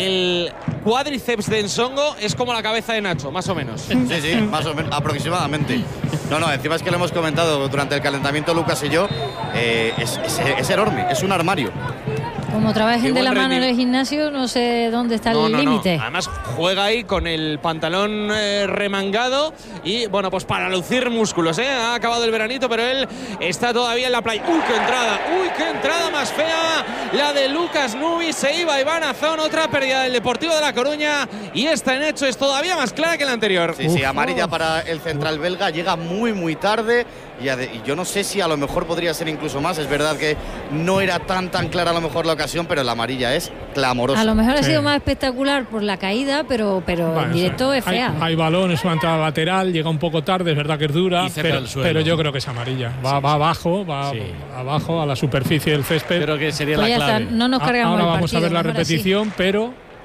el cuádriceps de Nsongo es como la cabeza de Nacho, más o menos. Sí, sí, más o menos, aproximadamente. No, no, encima es que lo hemos comentado durante el calentamiento Lucas y yo, eh, es, es, es enorme, es un armario. Como trabajen Qué de la buen mano en el gimnasio, no sé dónde está No, el no, límite. no. Además, juega ahí con el pantalón eh, remangado y, bueno, pues para lucir músculos, ¿eh? Ha acabado el veranito, pero él está todavía en la playa. ¡Uy, qué entrada! ¡Uy, qué entrada más fea! La de Lucas Nubi. Se iba Iván Azón, otra pérdida del Deportivo de La Coruña, y esta en hecho es todavía más clara que la anterior. Sí, sí, amarilla para el central belga. Llega muy, muy tarde. Y, y yo no sé si a lo mejor podría ser incluso más. Es verdad que no era tan, tan clara a lo mejor la ocasión, pero la amarilla es clamorosa. A lo mejor ha Sí. sido más espectacular por la caída, pero, pero Bueno, en directo es hay, fea. hay balón, es una entrada lateral, llega un poco tarde, es verdad que es dura, Y cerca pero, del suelo. pero yo creo que es amarilla. Va, Sí, va sí. abajo, va Sí. abajo a la superficie del césped. Creo que sería Pues la ya está, clave. no nos A- cargamos Ahora el vamos partido, a ver la mejor así. repetición, pero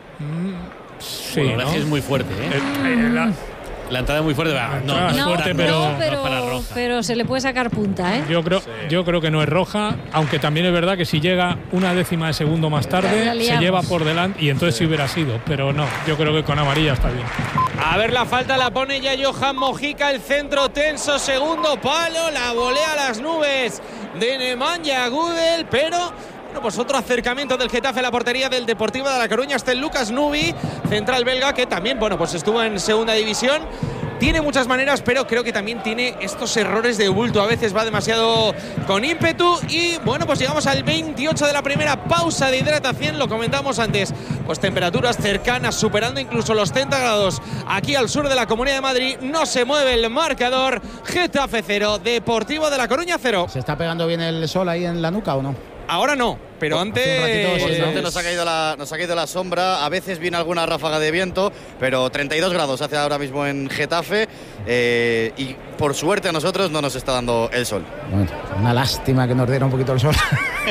mm, sí, Bueno, ¿no? la es muy fuerte, ¿eh? Eh, eh, la- La entrada es muy fuerte. va, No, entrada no, es No, fuerte, no, pero- pero, no para roja. pero se le puede sacar punta, ¿eh? Yo creo, yo creo que no es roja, aunque también es verdad que si llega una décima de segundo más La tarde, se liamos. lleva por delante y entonces sí hubiera sido, pero no, yo creo que con amarilla está bien. A ver, la falta la pone ya Johan Mojica, el centro tenso, segundo palo, la volea a las nubes de Nemanja Gudel, pero bueno, pues otro acercamiento del Getafe a la portería del Deportivo de La Coruña. Este Lucas Nubi, central belga, que también, bueno, pues estuvo en segunda división. Tiene muchas maneras, pero creo que también tiene estos errores de bulto. A veces va demasiado con ímpetu. Y bueno, pues llegamos al veintiocho de la primera, pausa de hidratación. Lo comentamos antes, pues temperaturas cercanas, superando incluso los treinta grados aquí al sur de la Comunidad de Madrid. No se mueve el marcador. Getafe cero, Deportivo de La Coruña cero. ¿Se está pegando bien el sol ahí en la nuca o no? Ahora no, pero Hace un ratito antes… sí, Por ¿no? suerte nos ha caído la, nos ha caído la sombra. A veces viene alguna ráfaga de viento, pero treinta y dos grados hace ahora mismo en Getafe. Eh, y por suerte a nosotros no nos está dando el sol. Bueno, una lástima que nos diera un poquito el sol.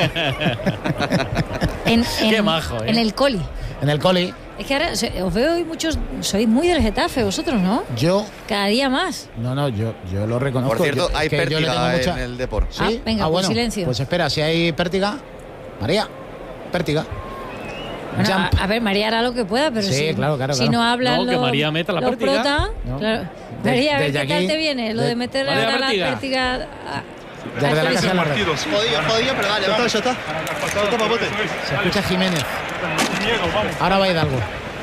En, Qué en- majo, ¿eh? en el Coli. En el Coli, Es que ahora se- os veo hoy muchos, sois muy del Getafe vosotros, ¿no? yo… Cada día más. No, no, yo, yo lo reconozco. Por cierto, Yo- hay que yo le tengo pértiga mucha- en el Depor. ¿Sí? Ah, venga, pues bueno, silencio. Pues espera, si hay pértiga… María, pértiga. Bueno, a, Jump. a ver, María hará lo que pueda, pero Sí, si, claro, claro, si claro. no hablan No, que los, María meta la los pértiga. prota, No. claro. De- María, a ver desde qué tal aquí, te viene lo de, de- meter María ahora la Pértiga. pértiga. a- Desde a la Coli. casa de la red. Jodido, jodido, pero dale, ya está, ya está. Se escucha Jiménez. Ahora va Hidalgo.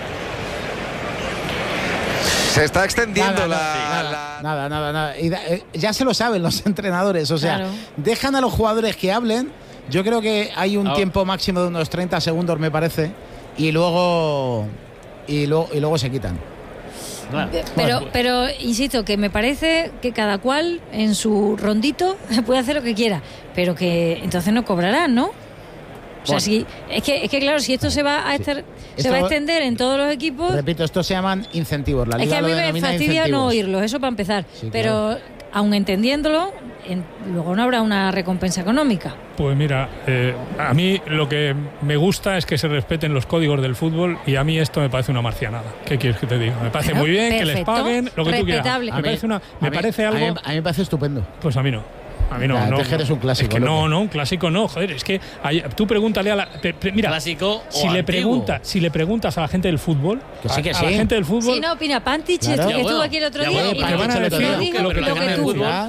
Se está extendiendo Nada, la, nada, la- nada, nada, nada. Y da- eh, ya se lo saben los entrenadores. O sea, Claro. dejan a los jugadores que hablen. Yo creo que hay un Ahora- tiempo máximo de unos treinta segundos, me parece. Y luego. Y luego, y luego se quitan. Pero, pero insisto, que me parece que cada cual en su rondito puede hacer lo que quiera, pero que entonces no cobrarán, ¿no? O sea, Bueno. si, es, que, es que claro, si esto se va a estar, se Esto- va a extender en todos los equipos, Repito, estos se llaman incentivos. La es que liga a lo mí me denomina fastidia no incentivos. oírlo, eso para empezar. Sí, pero aun entendiéndolo, en- luego no habrá una recompensa económica. Pues mira, eh, a mí lo que me gusta es que se respeten los códigos del fútbol y a mí esto me parece una marcianada. ¿Qué quieres que te diga? Me parece Bueno, muy bien que les perfecto, paguen lo que tú quieras. respetable. Me A mí- parece, una, a me mí- parece a mí- algo… A mí me parece estupendo. Pues a mí no. A mí no, Ya, no, Tejer no. es un clásico, Es que no, loco. no, un clásico no, joder, es que hay- tú pregúntale a la… pe- pe- mira, Clásico o si le, antiguo. pregunta, si le preguntas a la gente del fútbol, Que sí, a, que a sí. la gente del fútbol… Sí, no opina Pantich, Claro. que Ya, estuvo bueno, aquí el otro ya, día bueno, y pero lo van a que decir dijo lo lo que que tengan en tú. fútbol.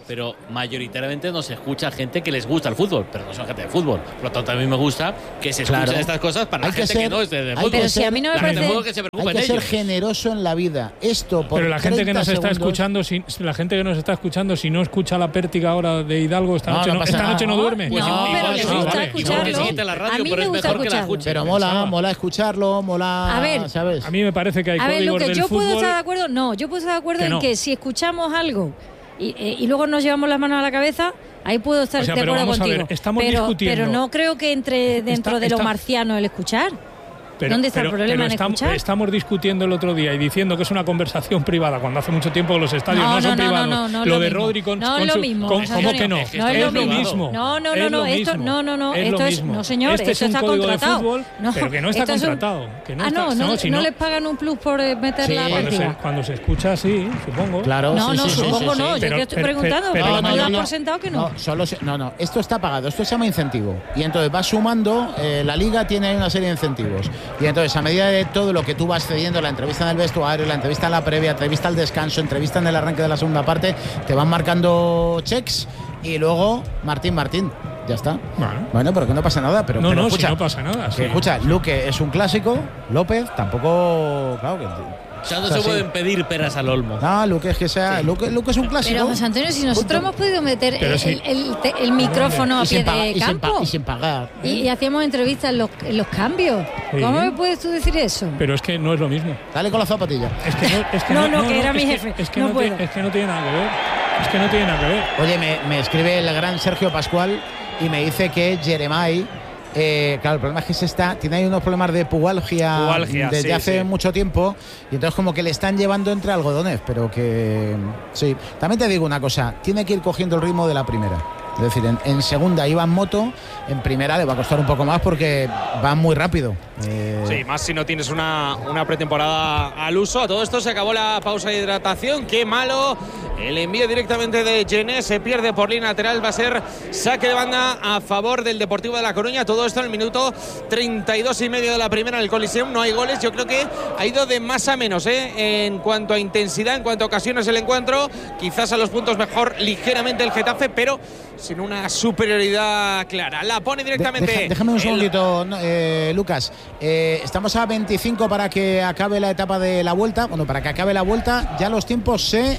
pero mayoritariamente nos escucha gente que les gusta el fútbol, pero no son gente de fútbol. Por lo tanto, a mí me gusta que se escuchen Claro. estas cosas para Hay la que gente ser- que no es de, de hay fútbol. que Pero si a mí no me La gente de parece- fútbol que se Hay preocupen que ser ellos. generoso en la vida. Esto por Pero la gente que treinta nos está segundos- escuchando, si, la gente que nos está escuchando, si no escucha la pértiga ahora de Hidalgo, esta No, noche no no, pasa esta nada. noche no duerme. No, igual- pero igual le que gusta sí, vale. escucharlo. Igual que siente la radio, a mí pero me es gusta mejor que la escucharlo. escuche. Pero mola, Pensaba. mola escucharlo, mola. A ver. ¿sabes? A mí me parece que hay A ver, códigos Luque, del yo puedo fútbol. estar de acuerdo. No, yo puedo estar de acuerdo Que en no. que si escuchamos algo y, eh, y luego nos llevamos las manos a la cabeza, ahí puedo estar O sea, de pero acuerdo vamos a contigo. ver, estamos pero, discutiendo. pero no creo que entre dentro Está- de lo está- marciano el escuchar. Pero- ¿Dónde está pero- el problema pero en estamos, escuchar? estamos discutiendo el otro día y diciendo que es una conversación privada cuando hace mucho tiempo que los estadios no, No, son no, no, privados. no, no es lo lo de mismo. Rodri con, No es con lo su- mismo, con- José ¿cómo Antonio. que no? No es lo mismo. No, no, Es no, no, lo esto- mismo. no, no, no, Es esto lo es- mismo. no, señor, este esto es un está código contratado. de fútbol, No, pero que no está esto es un- contratado. Que no ah, está, no, no, si no les pagan un plus por eh, meter Sí. la cuando, se, pértiga. cuando se escucha así, supongo. Claro, No, sí, no, sí, sí, supongo sí, sí. no. Yo Pero- te estoy pero- preguntando, pero- pero no, tú no, das no. por sentado que no. No, solo se- no, no, esto está pagado, esto se llama incentivo. Y entonces va sumando, eh, la liga tiene ahí una serie de incentivos. Y entonces, a medida de todo lo que tú vas cediendo, la entrevista en el vestuario, la entrevista en la previa, entrevista al descanso, entrevista en el arranque de la segunda parte, te van marcando checks y luego Martín Martín. Ya está. Bueno. Bueno, pero que no pasa nada. Pero, No, pero no, escucha, si no pasa nada. que sí. escucha, Luque es un clásico, López tampoco. Claro que. O sea, no o sea, se sí. pueden pedir peras al olmo. No, Luque es que sea. Luque, Luque es un clásico. Pero José Antonio, si nosotros Punto. hemos podido meter Pero el, sí. el- el- el micrófono a Y pie sin, pagar, de y, sin pa- campo y sin pagar. y, y hacíamos entrevistas en los, en los cambios, Sí. ¿cómo me puedes tú decir eso? Pero es que no es lo mismo. Dale con la zapatilla. Es que no, es que No, no, que era es mi que- jefe. Es que No no, puedo. tiene, es que no tiene nada que ver. Es que no tiene nada que ver. Oye, me, me escribe el gran Sergio Pascual y me dice que Jeremai, eh, claro, el problema es que se está, tiene ahí unos problemas de pubalgia, Pubalgia, desde sí, hace sí. mucho tiempo y entonces como que le están llevando entre algodones, pero que sí. También te digo una cosa, tiene que ir cogiendo el ritmo de la primera. Es decir, en, en segunda iba en moto, en primera le va a costar un poco más porque va muy rápido. Eh, Sí, más si no tienes una, una pretemporada al uso. A todo esto se acabó la pausa de hidratación. Qué malo. El envío directamente de Gené se pierde por línea lateral. Va a ser saque de banda a favor del Deportivo de La Coruña. Todo esto en el minuto treinta y dos y medio de la primera en el Coliseum. No hay goles. Yo creo que ha ido de más a menos, ¿eh? En cuanto a intensidad, en cuanto a ocasiones el encuentro. Quizás a los puntos mejor ligeramente el Getafe, pero sin una superioridad clara. La pone directamente. Deja- déjame un el- segundito, no, eh, Lucas. Eh, estamos a veinticinco para que acabe la etapa de la vuelta. Bueno, para que acabe la vuelta, ya los tiempos se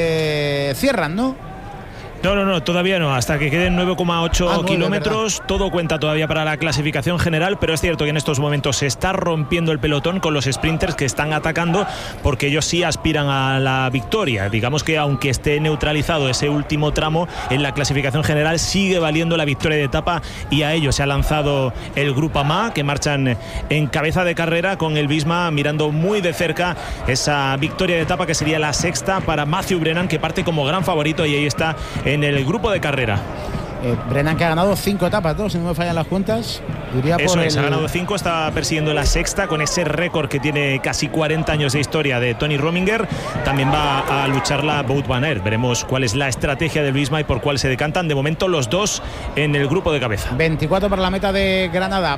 eh, cierran, ¿no? No, no, no, todavía no. Hasta que queden nueve coma ocho Ah, nueve, kilómetros, todo cuenta todavía para la clasificación general, pero es cierto que en estos momentos se está rompiendo el pelotón con los sprinters que están atacando porque ellos sí aspiran a la victoria. Digamos que aunque esté neutralizado ese último tramo, en la clasificación general sigue valiendo la victoria de etapa y a ello se ha lanzado el Grupo A M A, que marchan en cabeza de carrera con el Visma mirando muy de cerca esa victoria de etapa que sería la sexta para Matthew Brennan, que parte como gran favorito y ahí está en el grupo de carrera. Eh, Brennan, que ha ganado cinco etapas, ¿no? Si no me fallan las cuentas. Iría Eso por es, el... ha ganado cinco, está persiguiendo la sexta con ese récord que tiene casi cuarenta años de historia de Tony Rominger. También va a lucharla Wout van Aert. Veremos cuál es la estrategia del Visma y por cuál se decantan. De momento los dos en el grupo de cabeza. veinticuatro para la meta de Granada.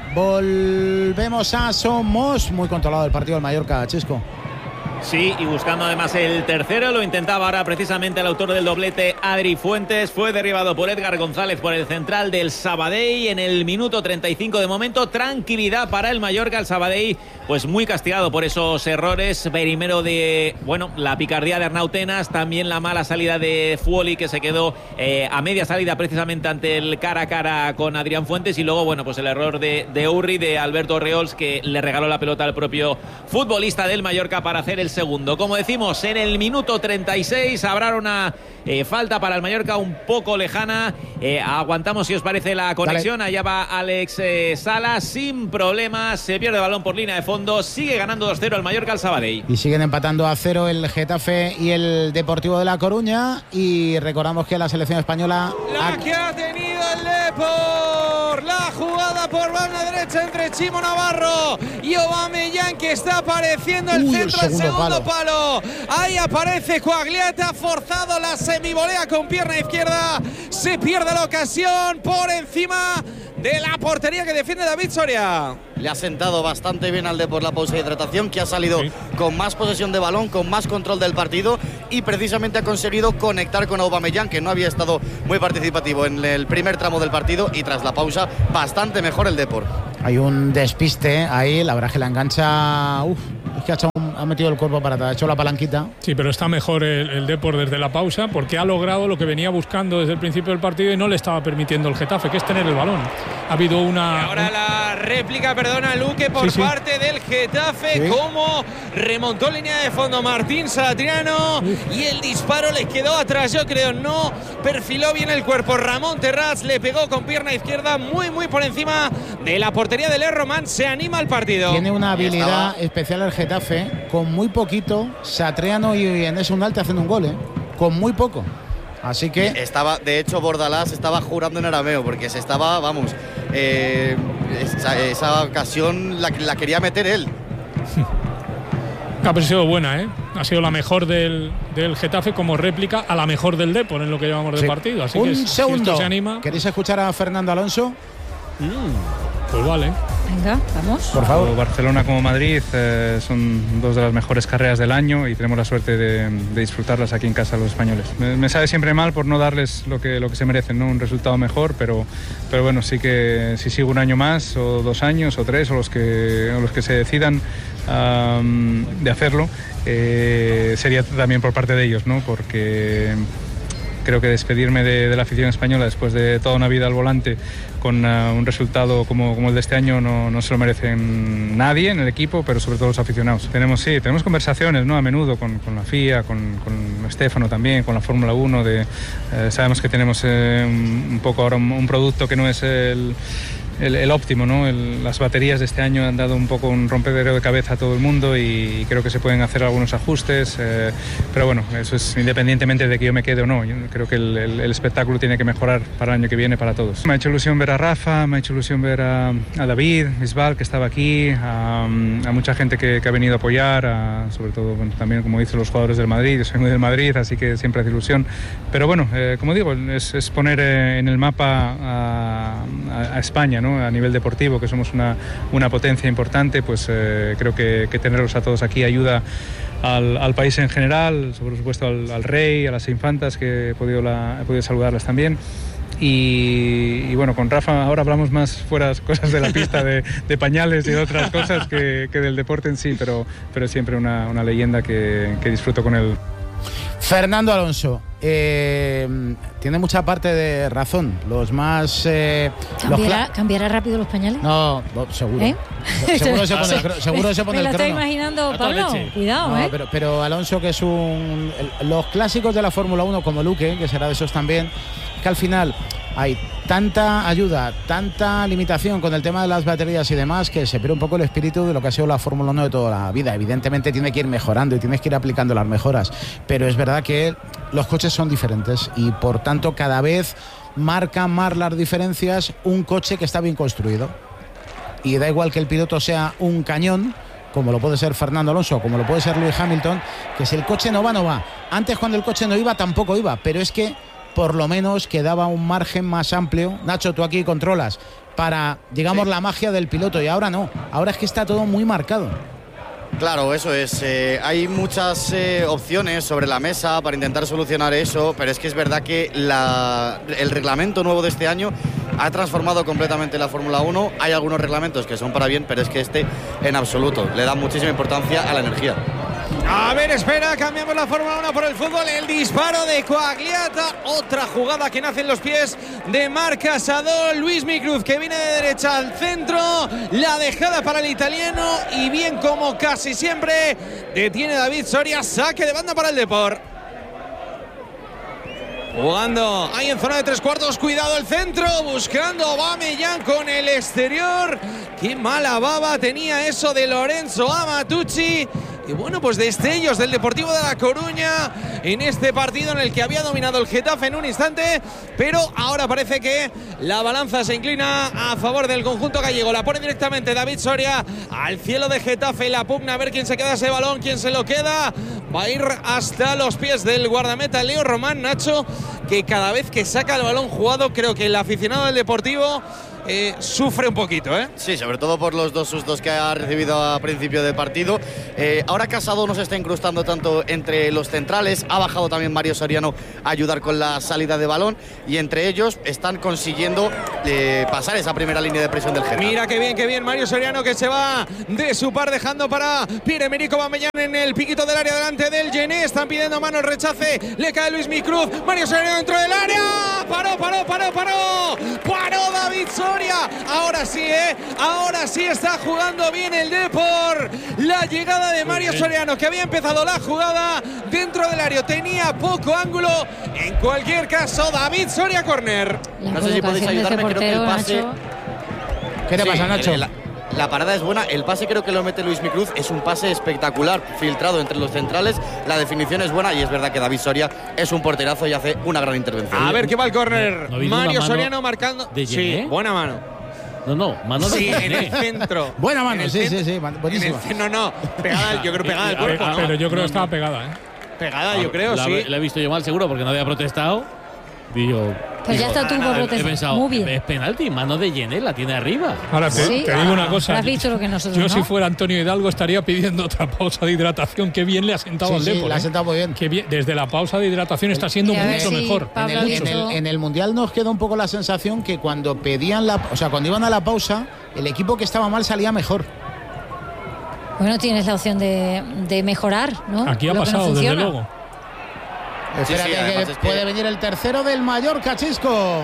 Volvemos a Somos. Muy controlado el partido del Mallorca, Chisco. Sí, y buscando además el tercero, lo intentaba ahora precisamente el autor del doblete, Adri Fuentes. Fue derribado por Edgar González por el central del Sabadell en el minuto treinta y cinco de momento. Tranquilidad para el Mallorca, el Sabadell pues muy castigado por esos errores. Primero de, bueno, la picardía de Arnau Tenas, también la mala salida de Fuoli, que se quedó eh, a media salida precisamente ante el cara a cara con Adrián Fuentes, y luego, bueno, pues el error de, de Urri, de Alberto Reols, que le regaló la pelota al propio futbolista del Mallorca para hacer el segundo. Como decimos, en el minuto treinta y seis habrá una eh, falta para el Mallorca un poco lejana. Eh, aguantamos, si os parece, la conexión. Dale. Allá va Alex eh, Sala sin problemas. Se pierde el balón por línea de fondo. Sigue ganando dos cero el Mallorca al Sabadell. Y siguen empatando a cero el Getafe y el Deportivo de La Coruña. Y recordamos que la selección española... La ha... que ha tenido el Depor. La jugada por banda derecha entre Chimo Navarro y Aubameyang, que está apareciendo el Uy, centro. el El segundo segundo palo. Ahí aparece Coagliata, forzado la semivolea con pierna izquierda. Se pierde la ocasión por encima de la portería que defiende David Soria. Le ha sentado bastante bien al Depor la pausa de hidratación, que ha salido sí. con más posesión de balón, con más control del partido y precisamente ha conseguido conectar con Aubameyang, que no había estado muy participativo en el primer tramo del partido, y tras la pausa bastante mejor el Depor. Hay un despiste ahí, la verdad que la engancha, uf, es que ha, echado un, ha metido el cuerpo para atrás, ha hecho la palanquita. Sí, pero está mejor el, el Depor desde la pausa, porque ha logrado lo que venía buscando desde el principio del partido y no le estaba permitiendo el Getafe, que es tener el balón. Ha habido una... Y ahora la réplica, perdona Luque, por sí, parte sí. del Getafe, sí. como remontó línea de fondo Martín Satriano sí. y el disparo les quedó atrás, yo creo, no perfiló bien el cuerpo. Ramón Terrats le pegó con pierna izquierda muy muy por encima de la portería del Román. Se anima el partido. Tiene una habilidad especial el Getafe, con muy poquito Satriano y Enes Undal te hacen un gol, ¿eh? Con muy poco. Así que estaba, de hecho, Bordalás estaba jurando en arameo, porque se estaba, vamos, eh, esa, esa ocasión la, la quería meter él. Ha sido buena, ¿eh? Ha sido la mejor del, del Getafe como réplica a la mejor del Depor en lo que llevamos de sí. partido. Así un que segundo. Si esto se anima... ¿Queréis escuchar a Fernando Alonso? Mm, pues vale. Venga, vamos. Por favor. Tanto Barcelona como Madrid eh, son dos de las mejores carreras del año y tenemos la suerte de, de disfrutarlas aquí en casa los españoles. Me, me sabe siempre mal por no darles lo que, lo que se merecen, ¿no? Un resultado mejor, pero, pero bueno, sí que si sigo un año más, o dos años, o tres, o los que, o los que se decidan um, de hacerlo, eh, sería también por parte de ellos, ¿no? Porque creo que despedirme de, de la afición española después de toda una vida al volante con uh, un resultado como, como el de este año no, no se lo merecen nadie en el equipo, pero sobre todo los aficionados. Tenemos, sí, tenemos conversaciones, ¿no? A menudo con, con la F I A, con, con Stefano también, con la Fórmula uno. De, eh, sabemos que tenemos eh, un, un poco ahora un, un producto que no es el... El, el óptimo, ¿no? El, las baterías de este año han dado un poco un rompedero de cabeza a todo el mundo y, y creo que se pueden hacer algunos ajustes, eh, pero bueno, eso es independientemente de que yo me quede o no. Yo creo que el, el, el espectáculo tiene que mejorar para el año que viene para todos. Me ha hecho ilusión ver a Rafa, me ha hecho ilusión ver a, a David Bisbal, que estaba aquí, a, a mucha gente que, que ha venido a apoyar, a, sobre todo bueno, también, como dicen los jugadores del Madrid. Yo soy muy del Madrid, así que siempre hace ilusión. Pero bueno, eh, como digo, es, es poner eh, en el mapa a, a, a España, ¿no? A nivel deportivo, que somos una, una potencia importante, pues eh, creo que, que tenerlos a todos aquí ayuda al, al país en general, por supuesto al, al rey, a las infantas, que he podido, la, he podido saludarlas también. Y, y bueno, con Rafa ahora hablamos más fuera cosas de la pista, de, de pañales y de otras cosas que, que del deporte en sí, pero, pero siempre una, una leyenda que, que disfruto con él. Fernando Alonso, eh, tiene mucha parte de razón. Los más... Eh, ¿Cambiará, los ¿Cambiará rápido los pañales? No, no seguro. ¿Eh? Seguro se pone el, seguro se pone Me el lo crono. está imaginando Pablo. Cuidado, no, ¿eh? Pero, pero Alonso, que es un... El, los clásicos de la Fórmula uno, como Luque, que será de esos también, que al final hay tanta ayuda, tanta limitación con el tema de las baterías y demás, que se pierde un poco el espíritu de lo que ha sido la Fórmula uno de toda la vida. Evidentemente tiene que ir mejorando y tienes que ir aplicando las mejoras, pero es verdad que los coches son diferentes y por tanto cada vez marcan más las diferencias un coche que está bien construido. Y da igual que el piloto sea un cañón, como lo puede ser Fernando Alonso, como lo puede ser Lewis Hamilton, que si el coche no va, no va. Antes, cuando el coche no iba, tampoco iba, pero es que por lo menos quedaba un margen más amplio. Nacho, tú aquí controlas para, digamos, sí. la magia del piloto, y ahora no, ahora es que está todo muy marcado. Claro, eso es. Eh, hay muchas eh, opciones sobre la mesa para intentar solucionar eso, pero es que es verdad que la, el reglamento nuevo de este año ha transformado completamente la Fórmula uno. Hay algunos reglamentos que son para bien, pero es que este en absoluto le da muchísima importancia a la energía. A ver, espera, cambiamos la Fórmula uno por el fútbol. El disparo de Coagliata, otra jugada que nace en los pies de Marc Casador. Luis Micruz, que viene de derecha al centro, la dejada para el italiano, y bien como casi siempre detiene David Soria. Saque de banda para el Depor. Jugando ahí en zona de tres cuartos, cuidado el centro, buscando Aubameyang con el exterior. Qué mala baba tenía eso de Lorenzo Amatucci. Y bueno, pues destellos del Deportivo de La Coruña en este partido en el que había dominado el Getafe en un instante, pero ahora parece que la balanza se inclina a favor del conjunto gallego. La pone directamente David Soria al cielo de Getafe, la pugna a ver quién se queda ese balón, quién se lo queda. Va a ir hasta los pies del guardameta Leo Román, Nacho, que cada vez que saca el balón jugado, creo que el aficionado del Deportivo Eh, sufre un poquito, ¿eh? Sí, sobre todo por los dos sustos que ha recibido a principio de partido. Eh, ahora Casado no se está incrustando tanto entre los centrales, ha bajado también Mario Soriano a ayudar con la salida de balón y entre ellos están consiguiendo eh, pasar esa primera línea de presión del Getafe. Mira qué bien, qué bien Mario Soriano, que se va de su par dejando para Pierre-Emerick Aubameyang en el piquito del área delante del Gené. Están pidiendo mano, rechace, le cae Luismi Cruz, Mario Soriano dentro del área, paró, paró, paró, paró, paró David Soria. Ahora sí, ¿eh? Ahora sí está jugando bien el Depor. La llegada de Mario Soriano, que había empezado la jugada dentro del área, tenía poco ángulo. En cualquier caso, David Soria, córner. No sé si podéis ayudarme, creo que el pase… ¿Qué te sí, pasa, Nacho? La, la parada es buena, el pase creo que lo mete Luismi Cruz, es un pase espectacular, filtrado entre los centrales, la definición es buena y es verdad que David Soria es un porterazo y hace una gran intervención. A ver qué va el córner. ¿No Mario Soriano marcando. Sí, buena mano. No, no, mano de Sí, en el centro. Buena mano, sí, sí, sí, buenísima. No, no, pegada, yo creo pegada al cuerpo, ¿no? Pero yo creo que estaba pegada, ¿eh? Pegada, yo creo, la, sí. La he visto yo mal, seguro, porque no había protestado. Digo, pues ya está tú por he protestar. pensado, Muy bien. es penalti, mano de Yené, la tiene arriba. Ahora te, Sí, te digo una ah, cosa. has visto lo que nosotros Yo no. si fuera Antonio Hidalgo estaría pidiendo otra pausa de hidratación. Qué bien le ha sentado Sí, al sí, Depor. le ha ¿eh? sentado muy bien. Qué bien. Desde la pausa de hidratación está siendo Mira, a ver mucho si mejor. Pablo En ha el, en, visto- el, en el Mundial nos queda un poco la sensación que cuando pedían la, o sea, cuando iban a la pausa, el equipo que estaba mal salía mejor. Bueno, tienes la opción de, de mejorar, ¿no? Aquí ha Lo que no pasado, desde funciona. luego. Espérate, sí, además que es que- puede venir el tercero del Mallorca, Chisco.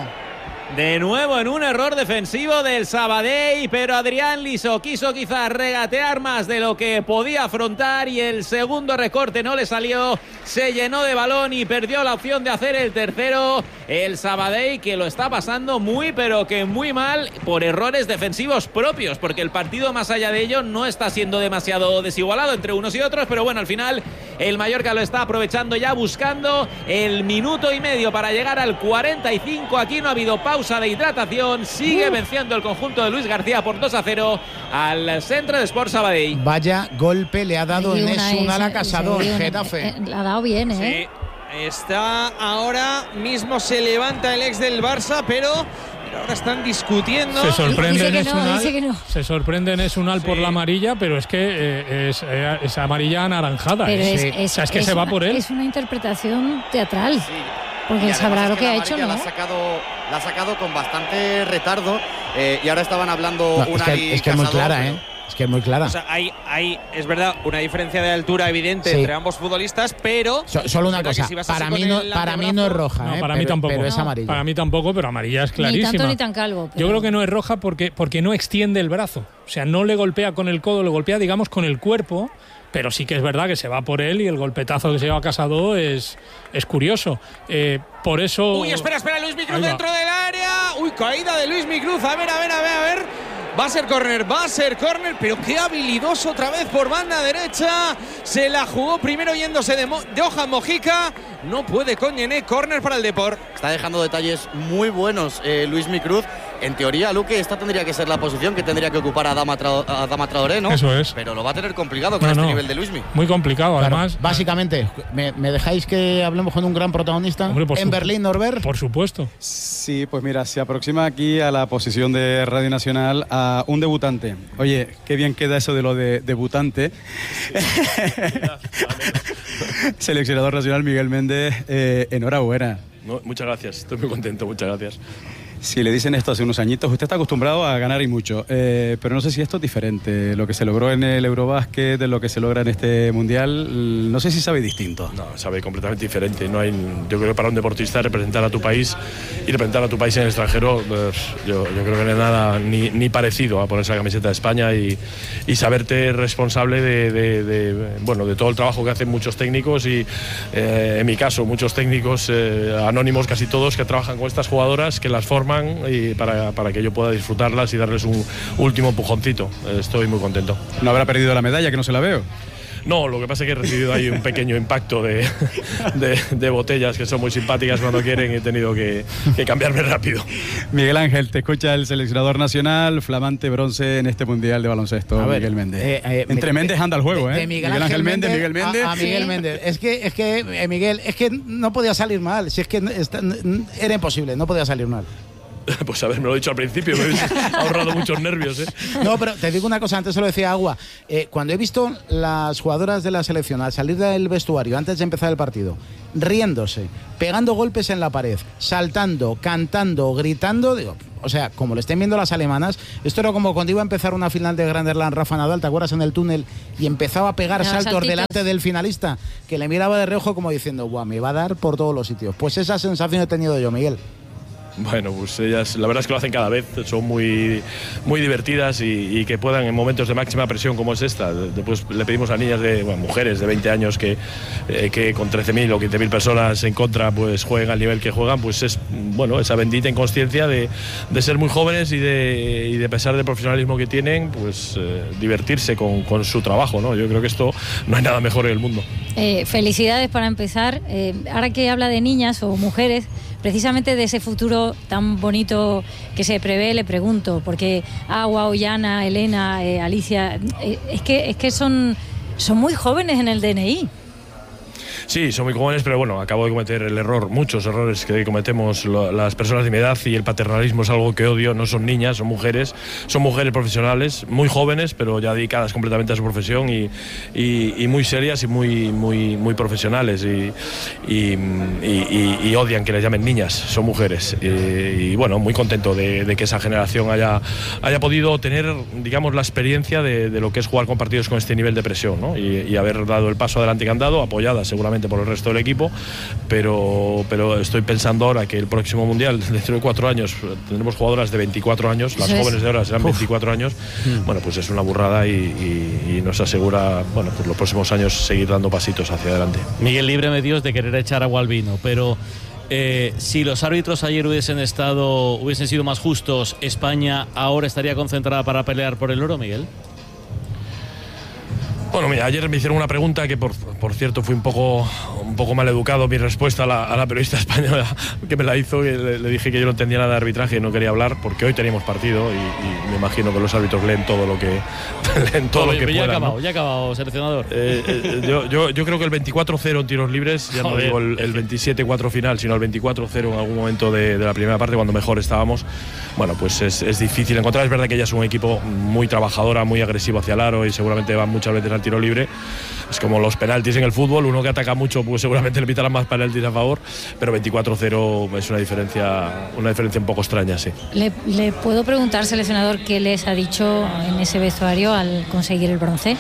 De nuevo en un error defensivo del Sabadell, pero Adrián Liso quiso quizás regatear más de lo que podía afrontar y el segundo recorte no le salió, se llenó de balón y perdió la opción de hacer el tercero. El Sabadell, que lo está pasando muy pero que muy mal por errores defensivos propios, porque el partido más allá de ello no está siendo demasiado desigualado entre unos y otros, pero bueno, al final el Mallorca lo está aprovechando ya, buscando el minuto y medio para llegar al cuarenta y cinco. Aquí no ha habido pausa de hidratación, sigue Uh. venciendo el conjunto de Luis García por dos a cero al Centro de Sport Sabadell. Vaya golpe le ha dado Hay en una Esun a la esa- Casado, sí, el una- Getafe. eh, La ha dado bien, ¿eh? Sí, está ahora mismo, se levanta el ex del Barça, pero, pero ahora están discutiendo. Se sorprende Dice en que no, Esunal, dice que no. se sorprende en Esunal por Sí. la amarilla, pero es que eh, es, eh, es amarilla anaranjada. Pero ¿eh? es, Sí. es- o sea, es que es se va una- por él. Es una interpretación teatral. Porque Y él además sabrá es lo que la ha hecho, amarilla ¿no? La ha sacado, la ha sacado con bastante retardo eh, y ahora estaban hablando No, es, una que, es que es muy clara, ¿eh? Es que es muy clara. O sea, hay, hay, es verdad, una diferencia de altura evidente Sí. entre ambos futbolistas, pero… So- solo una es verdad que cosa, si vas así para con mí, no, el para mí no es antebrazo- roja, No, ¿eh? para mí pero, tampoco. pero es No. amarilla. Para mí tampoco, pero amarilla es Ni clarísima. tanto ni tan calvo. Yo pero- creo que no es roja porque, porque no extiende el brazo. O sea, no le golpea con el codo, le golpea, digamos, con el cuerpo. Pero sí que es verdad que se va por él y el golpetazo que se lleva Casado es, es curioso. Eh, por eso. Uy, espera, espera, Luis Micruz Ahí va. dentro del área. Uy, caída de Luis Micruz. A ver, a ver, a ver, a ver. Va a ser córner, va a ser córner, pero qué habilidoso otra vez por banda derecha. Se la jugó primero yéndose de, Mo de Johan Mojica. No puede con Yené, córner para el Depor. Está dejando detalles muy buenos eh, Luis Micruz. En teoría, Luque, esta tendría que ser la posición que tendría que ocupar a Dama, Tra a Dama Traoré, ¿no? Eso es. Pero lo va a tener complicado con No, este no. nivel de Luismi. Muy complicado, Claro, además. básicamente, ¿me, me dejáis que hablemos con un gran protagonista? Hombre, por en su- Berlín, Norbert. Por supuesto. Sí, pues mira, se aproxima aquí a la posición de Radio Nacional a un debutante. Oye, qué bien queda eso de lo de debutante. Seleccionador nacional Miguel Méndez, eh, enhorabuena. No, muchas gracias, estoy muy contento, muchas gracias. Si le dicen esto hace unos añitos, usted está acostumbrado a ganar y mucho, eh, pero no sé si esto es diferente. Lo que se logró en el Eurobásquet, de lo que se logra en este Mundial, no sé si sabe distinto. No, sabe completamente diferente. No hay, yo creo que para un deportista representar a tu país y representar a tu país en el extranjero, pues, yo, yo creo que no hay nada ni, ni parecido a ponerse la camiseta de España y, y saberte responsable de, de, de, bueno, de todo el trabajo que hacen muchos técnicos y, eh, en mi caso, muchos técnicos eh, anónimos, casi todos, que trabajan con estas jugadoras, que las forman y para, para que yo pueda disfrutarlas y darles un último empujoncito. Estoy muy contento. ¿No habrá perdido la medalla, que no se la veo? No, lo que pasa es que he recibido ahí un pequeño impacto de, de, de botellas que son muy simpáticas cuando quieren y he tenido que, que cambiarme rápido. Miguel Ángel, te escucha el seleccionador nacional, flamante bronce en este Mundial de Baloncesto, a ver, Miguel Méndez. Eh, eh, Entre Méndez anda el juego, de, ¿eh? De Miguel, Miguel Ángel, Ángel Méndez, Miguel Méndez. A, a Miguel Méndez. Es que, es que eh, Miguel, es que no podía salir mal, si es que está, era imposible, no podía salir mal. Pues a ver, me lo he dicho al principio, me habéis ahorrado muchos nervios, ¿eh? No, pero te digo una cosa, antes se lo decía Agua. Eh, cuando he visto las jugadoras de la selección al salir del vestuario antes de empezar el partido, riéndose, pegando golpes en la pared, saltando, cantando, gritando, digo, o sea, como lo estén viendo las alemanas, esto era como cuando iba a empezar una final de Grand Slam Rafa Nadal, ¿te acuerdas? En el túnel y empezaba a pegar no, saltos saltitos. delante del finalista, que le miraba de reojo como diciendo, guau, me va a dar por todos los sitios. Pues esa sensación he tenido yo, Miguel. Bueno, pues ellas la verdad es que lo hacen cada vez, son muy, muy divertidas y, y que puedan en momentos de máxima presión como es esta. Después le pedimos a niñas, de bueno, mujeres de veinte años que, eh, que con trece mil o quince mil personas en contra pues jueguen al nivel que juegan, pues es bueno esa bendita inconsciencia de, de ser muy jóvenes y de, y de pesar del profesionalismo que tienen, pues eh, divertirse con, con su trabajo, ¿no? Yo creo que esto no hay nada mejor en el mundo. Eh, felicidades para empezar. Eh, ahora que habla de niñas o mujeres, precisamente de ese futuro tan bonito que se prevé, le pregunto, porque Agua, Ollana, Elena, eh, Alicia, eh, es que es que son, son muy jóvenes en el D N I. Sí, son muy jóvenes, pero bueno, acabo de cometer el error, muchos errores que cometemos lo, las personas de mi edad, y el paternalismo es algo que odio. No son niñas, son mujeres, son mujeres profesionales, muy jóvenes, pero ya dedicadas completamente a su profesión y, y, y muy serias y muy, muy, muy profesionales y, y, y, y odian que les llamen niñas, son mujeres. Y, y bueno, muy contento de, de que esa generación haya, haya podido tener, digamos, la experiencia de, de lo que es jugar con partidos con este nivel de presión, ¿no? y, y haber dado el paso adelante que han dado, apoyadas seguramente por el resto del equipo, pero, pero estoy pensando ahora que el próximo Mundial, dentro de cuatro años, tendremos jugadoras de veinticuatro años, las jóvenes de ahora serán veinticuatro años, bueno, pues es una burrada y, y, y nos asegura, bueno, pues los próximos años seguir dando pasitos hacia adelante. Miguel, líbreme Dios de querer echar agua al vino, pero eh, si los árbitros ayer hubiesen estado, hubiesen sido más justos, España ahora estaría concentrada para pelear por el oro, Miguel. Bueno, mira, ayer me hicieron una pregunta que, por, por cierto, fui un poco, un poco mal educado mi respuesta a la, a la periodista española que me la hizo, y le, le dije que yo no entendía nada de arbitraje y no quería hablar, porque hoy teníamos partido y, y me imagino que los árbitros leen todo lo que leen todo Oye, lo que ya puedan, ha acabado, ¿no? ya ha acabado, seleccionador. Eh, eh, yo, yo, yo creo que el veinticuatro cero en tiros libres, ya no digo el, el veintisiete cuatro final, sino el veinticuatro cero en algún momento de, de la primera parte, cuando mejor estábamos, bueno, pues es, es difícil encontrar. Es verdad que ella es un equipo muy trabajadora, muy agresivo hacia el aro y seguramente van muchas veces al tiro libre. Es como los penaltis en el fútbol, uno que ataca mucho pues seguramente le pitarán más penaltis a favor, pero veinticuatro cero es una diferencia, una diferencia un poco extraña, sí. ¿Le, le puedo preguntar, seleccionador, qué les ha dicho en ese vestuario al conseguir el bronce?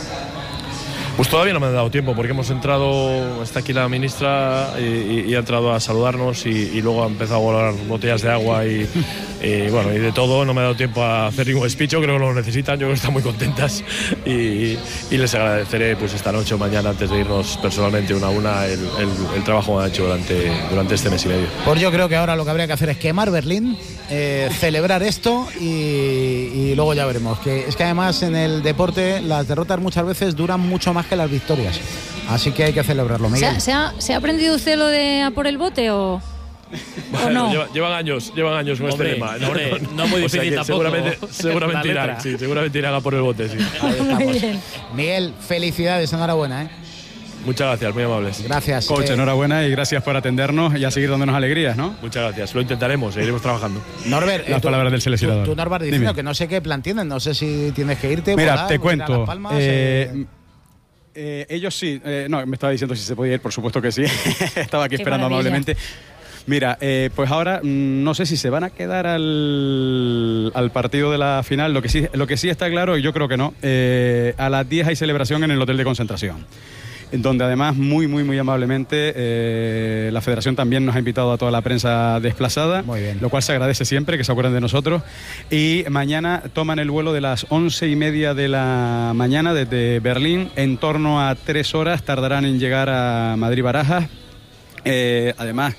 Pues todavía no me ha dado tiempo, porque hemos entrado, está aquí la ministra y, y, y ha entrado a saludarnos y, y luego ha empezado a volar botellas de agua y, y bueno, y de todo. No me ha dado tiempo a hacer ningún speech, yo creo que lo necesitan, yo creo que están muy contentas y, y les agradeceré pues esta noche o mañana, antes de irnos personalmente una a una, el, el, el trabajo que han hecho durante, durante este mes y medio. Pues yo creo que ahora lo que habría que hacer es quemar Berlín, eh, celebrar esto y, y luego ya veremos. Que es que además en el deporte las derrotas muchas veces duran mucho más que las victorias, así que hay que celebrarlo, Miguel. ¿Se ha, se ha, ¿se ha aprendido usted lo de a por el bote o...? Bueno, ¿O no? lleva, llevan años, llevan años con Hombre, este lema. No, hombre, no, no muy o sea difícil tampoco. Seguramente, seguramente irán, sí, seguramente irán a por el bote, sí. Ahí estamos. Miguel, felicidades, enhorabuena, ¿eh? Muchas gracias, muy amables. Gracias. Coach, eh, enhorabuena y gracias por atendernos y a seguir dándonos alegrías, ¿no? Muchas gracias, lo intentaremos, seguiremos trabajando. Norbert, Las eh, tú, palabras del seleccionador. Tú, tú Norbert, diciendo Dime. que no sé qué plan tienen, no sé si tienes que irte. Mira, volar, te ir a cuento. Las Palmas, eh, eh, eh, ellos sí, eh, no, me estaba diciendo si se podía ir, por supuesto que sí. Estaba aquí Qué esperando maravilla. amablemente. Mira, eh, pues ahora mmm, no sé si se van a quedar al, al partido de la final. Lo que sí, lo que sí está claro, y yo creo que no, eh, a las diez hay celebración en el hotel de concentración, donde además muy, muy, muy amablemente eh, la Federación también nos ha invitado a toda la prensa desplazada, Muy bien. lo cual se agradece siempre, que se acuerden de nosotros. Y mañana toman el vuelo de las once y media de la mañana desde Berlín. En torno a tres horas tardarán en llegar a Madrid-Barajas. Eh, además,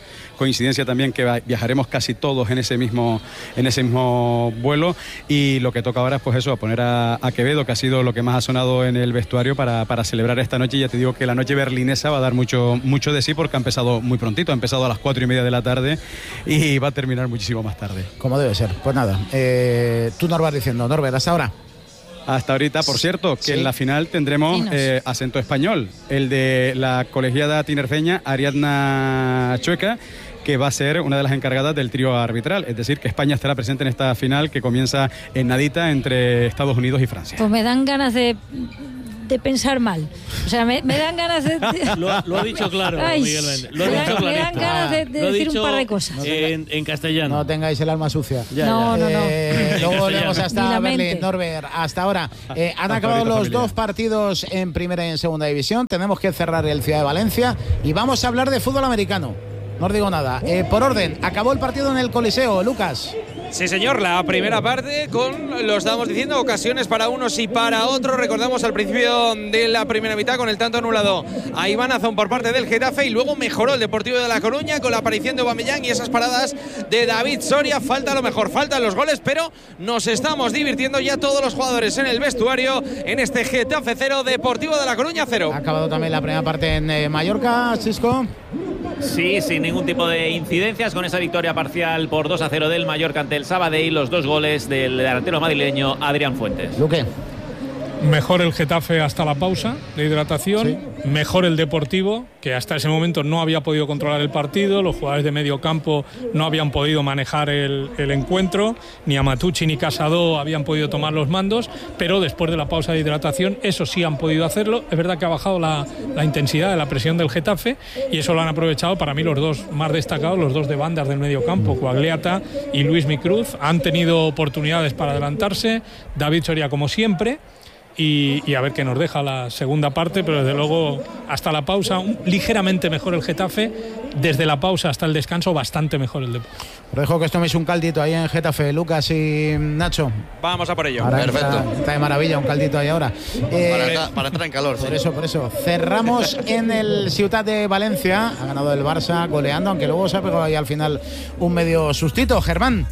coincidencia también que viajaremos casi todos en ese mismo, en ese mismo vuelo, y lo que toca ahora es pues eso, poner a, a Quevedo, que ha sido lo que más ha sonado en el vestuario para, para celebrar esta noche. Y ya te digo que la noche berlinesa va a dar mucho, mucho de sí, porque ha empezado muy prontito, ha empezado a las cuatro y media de la tarde y va a terminar muchísimo más tarde. Como debe ser. Pues nada, eh, tú nos vas diciendo, Norbert, hasta ahora. Hasta ahorita, por cierto, que sí. en la final tendremos eh, acento español, el de la colegiada tinerfeña Ariadna Chueca, que va a ser una de las encargadas del trío arbitral. Es decir, que España estará presente en esta final que comienza en nadita entre Estados Unidos y Francia. Pues me dan ganas de... de pensar mal. O sea, me, me dan ganas de... Lo, lo ha dicho claro, Ay, Miguel Méndez. Lo ha me, dicho dan, me dan ganas de, de decir un par de cosas. En, en castellano. No tengáis el alma sucia. Ya, no, ya. no, no. Eh, luego volvemos hasta Berlín, Norbert. Hasta ahora. Eh, han acabado ahorita, los familia. dos partidos en primera y en segunda división. Tenemos que cerrar el Ciudad de Valencia y vamos a hablar de fútbol americano. No os digo nada. Eh, por orden, acabó el partido en el Coliseo, Lucas. Sí, señor, la primera parte con, lo estábamos diciendo, ocasiones para unos y para otros. Recordamos al principio de la primera mitad con el tanto anulado a Iván Azón por parte del Getafe, y luego mejoró el Deportivo de La Coruña con la aparición de Aubameyang y esas paradas de David Soria. Falta lo mejor, faltan los goles, pero nos estamos divirtiendo ya todos los jugadores en el vestuario en este Getafe cero, Deportivo de La Coruña cero. Ha acabado también la primera parte en eh, Mallorca, Chisco. Sí, sin ningún tipo de incidencias, con esa victoria parcial por dos a cero del Mallorca ante el Sabadell, los dos goles del delantero madrileño Adrián Fuentes. Luque. Mejor el Getafe hasta la pausa de hidratación, sí. Mejor el Deportivo, que hasta ese momento no había podido controlar el partido, los jugadores de medio campo no habían podido manejar el, el encuentro, ni Amatucci ni Casado habían podido tomar los mandos, pero después de la pausa de hidratación, eso sí han podido hacerlo. Es verdad que ha bajado la, la intensidad de la presión del Getafe, y eso lo han aprovechado para mí los dos más destacados, los dos de bandas del medio campo, Coagliata y Luis Micruz. Han tenido oportunidades para adelantarse, David Soria como siempre. Y, y a ver qué nos deja la segunda parte, pero desde luego hasta la pausa un, ligeramente mejor el Getafe, desde la pausa hasta el descanso bastante mejor el Deportivo. Os dejo que os toméis un caldito ahí en Getafe, Lucas y Nacho. Vamos a por ello. Ahora perfecto. Está, está de maravilla un caldito ahí ahora. Eh, para, entrar, para entrar en calor. Por sí. eso, por eso. Cerramos en el Ciutat de Valencia. Ha ganado el Barça goleando, aunque luego se ha pegado ahí al final un medio sustito. Germán.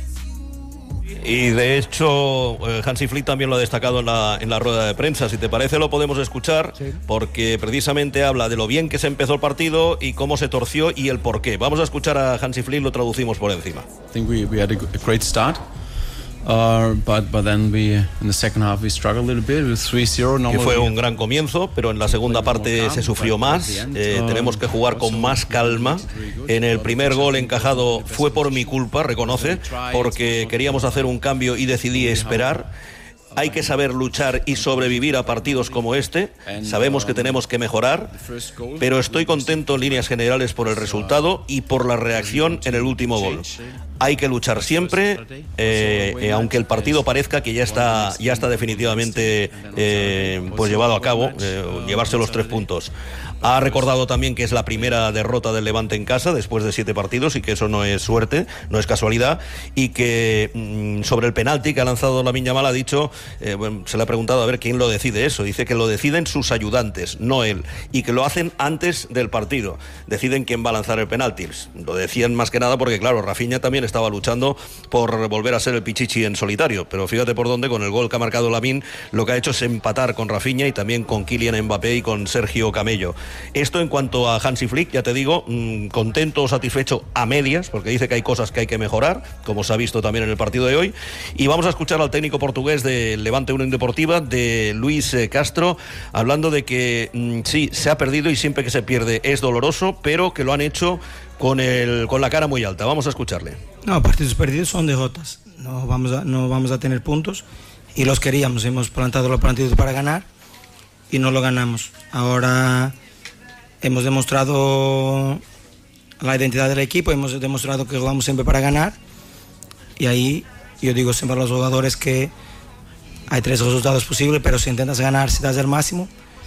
Y de hecho Hansi Flick también lo ha destacado en la, en la rueda de prensa. Si te parece lo podemos escuchar, sí. Porque precisamente habla de lo bien que se empezó el partido y cómo se torció y el por qué. Vamos a escuchar a Hansi Flick, lo traducimos por encima. I think we, we had a great start. Uh, but, but then we, in the second half we struggled a little bit with three zero. Que fue un gran comienzo, pero en la segunda parte se sufrió más. Eh, tenemos que jugar con más calma. En el primer gol encajado fue por mi culpa, reconoce, porque queríamos hacer un cambio y decidí esperar. Hay que saber luchar y sobrevivir a partidos como este. Sabemos que tenemos que mejorar, pero estoy contento en líneas generales por el resultado y por la reacción en el último gol. Hay que luchar siempre, eh, eh, aunque el partido parezca que ya está, ya está definitivamente eh, pues llevado a cabo, eh, llevarse los tres puntos. Ha recordado también que es la primera derrota del Levante en casa después de siete partidos y que eso no es suerte, no es casualidad, y que mmm, sobre el penalti que ha lanzado Lamine Yamal ha dicho, eh, bueno, se le ha preguntado a ver quién lo decide eso. Dice que lo deciden sus ayudantes, no él, y que lo hacen antes del partido. Deciden quién va a lanzar el penalti. Lo decían más que nada porque, claro, Rafinha también estaba luchando por volver a ser el Pichichi en solitario, pero fíjate por dónde, con el gol que ha marcado Lamine, lo que ha hecho es empatar con Rafinha y también con Kylian Mbappé y con Sergio Camello. Esto en cuanto a Hansi Flick, ya te digo, mmm, contento o satisfecho a medias, porque dice que hay cosas que hay que mejorar, como se ha visto también en el partido de hoy. Y vamos a escuchar al técnico portugués de Levante Unión Deportiva, de Luis Castro, hablando de que mmm, sí, se ha perdido y siempre que se pierde es doloroso, pero que lo han hecho con, el, con la cara muy alta. Vamos a escucharle. No, partidos perdidos son derrotas. No vamos a, no vamos a tener puntos y los queríamos. Hemos plantado los partidos para ganar y no lo ganamos. Ahora hemos demostrado la identidad del equipo, hemos demostrado que jugamos siempre para ganar, y ahí yo digo siempre a los jugadores que hay tres resultados posibles, pero si intentas ganar, si das el máximo,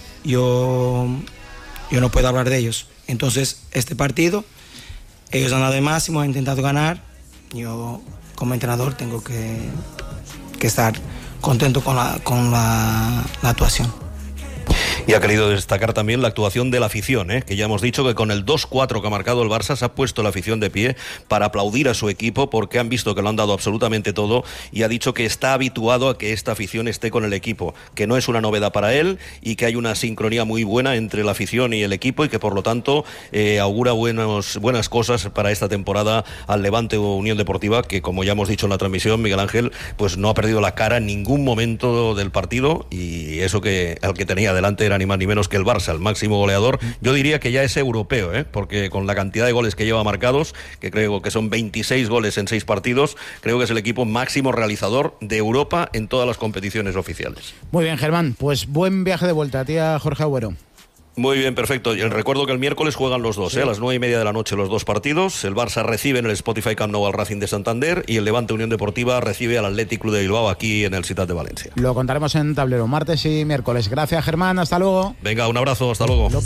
yo, yo no puedo hablar de ellos. Entonces este partido ellos han dado el máximo, han intentado ganar, yo como entrenador tengo que, que estar contento con la, con la, la actuación. Y ha querido destacar también la actuación de la afición, ¿eh? que ya hemos dicho que con el dos cuatro que ha marcado el Barça se ha puesto la afición de pie para aplaudir a su equipo porque han visto que lo han dado absolutamente todo y ha dicho que está habituado a que esta afición esté con el equipo, que no es una novedad para él y que hay una sincronía muy buena entre la afición y el equipo y que por lo tanto eh, augura buenos, buenas cosas para esta temporada al Levante Unión Deportiva, que como ya hemos dicho en la transmisión, Miguel Ángel, pues no ha perdido la cara en ningún momento del partido y eso que al que tenía delante era ni más ni menos que el Barça, el máximo goleador. Yo diría que ya es europeo, ¿eh? porque con la cantidad de goles que lleva marcados, que creo que son veintiséis goles en seis partidos, creo que es el equipo máximo realizador de Europa en todas las competiciones oficiales. Muy bien, Germán, pues buen viaje de vuelta a ti, a Jorge Agüero. Muy bien, perfecto. Y recuerdo que el miércoles juegan los dos, sí. ¿eh? a las nueve y media de la noche los dos partidos. El Barça recibe en el Spotify Camp Nou al Racing de Santander y el Levante Unión Deportiva recibe al Athletic Club de Bilbao aquí en el Ciutat de Valencia. Lo contaremos en tablero martes y miércoles. Gracias, Germán. Hasta luego. Venga, un abrazo. Hasta luego.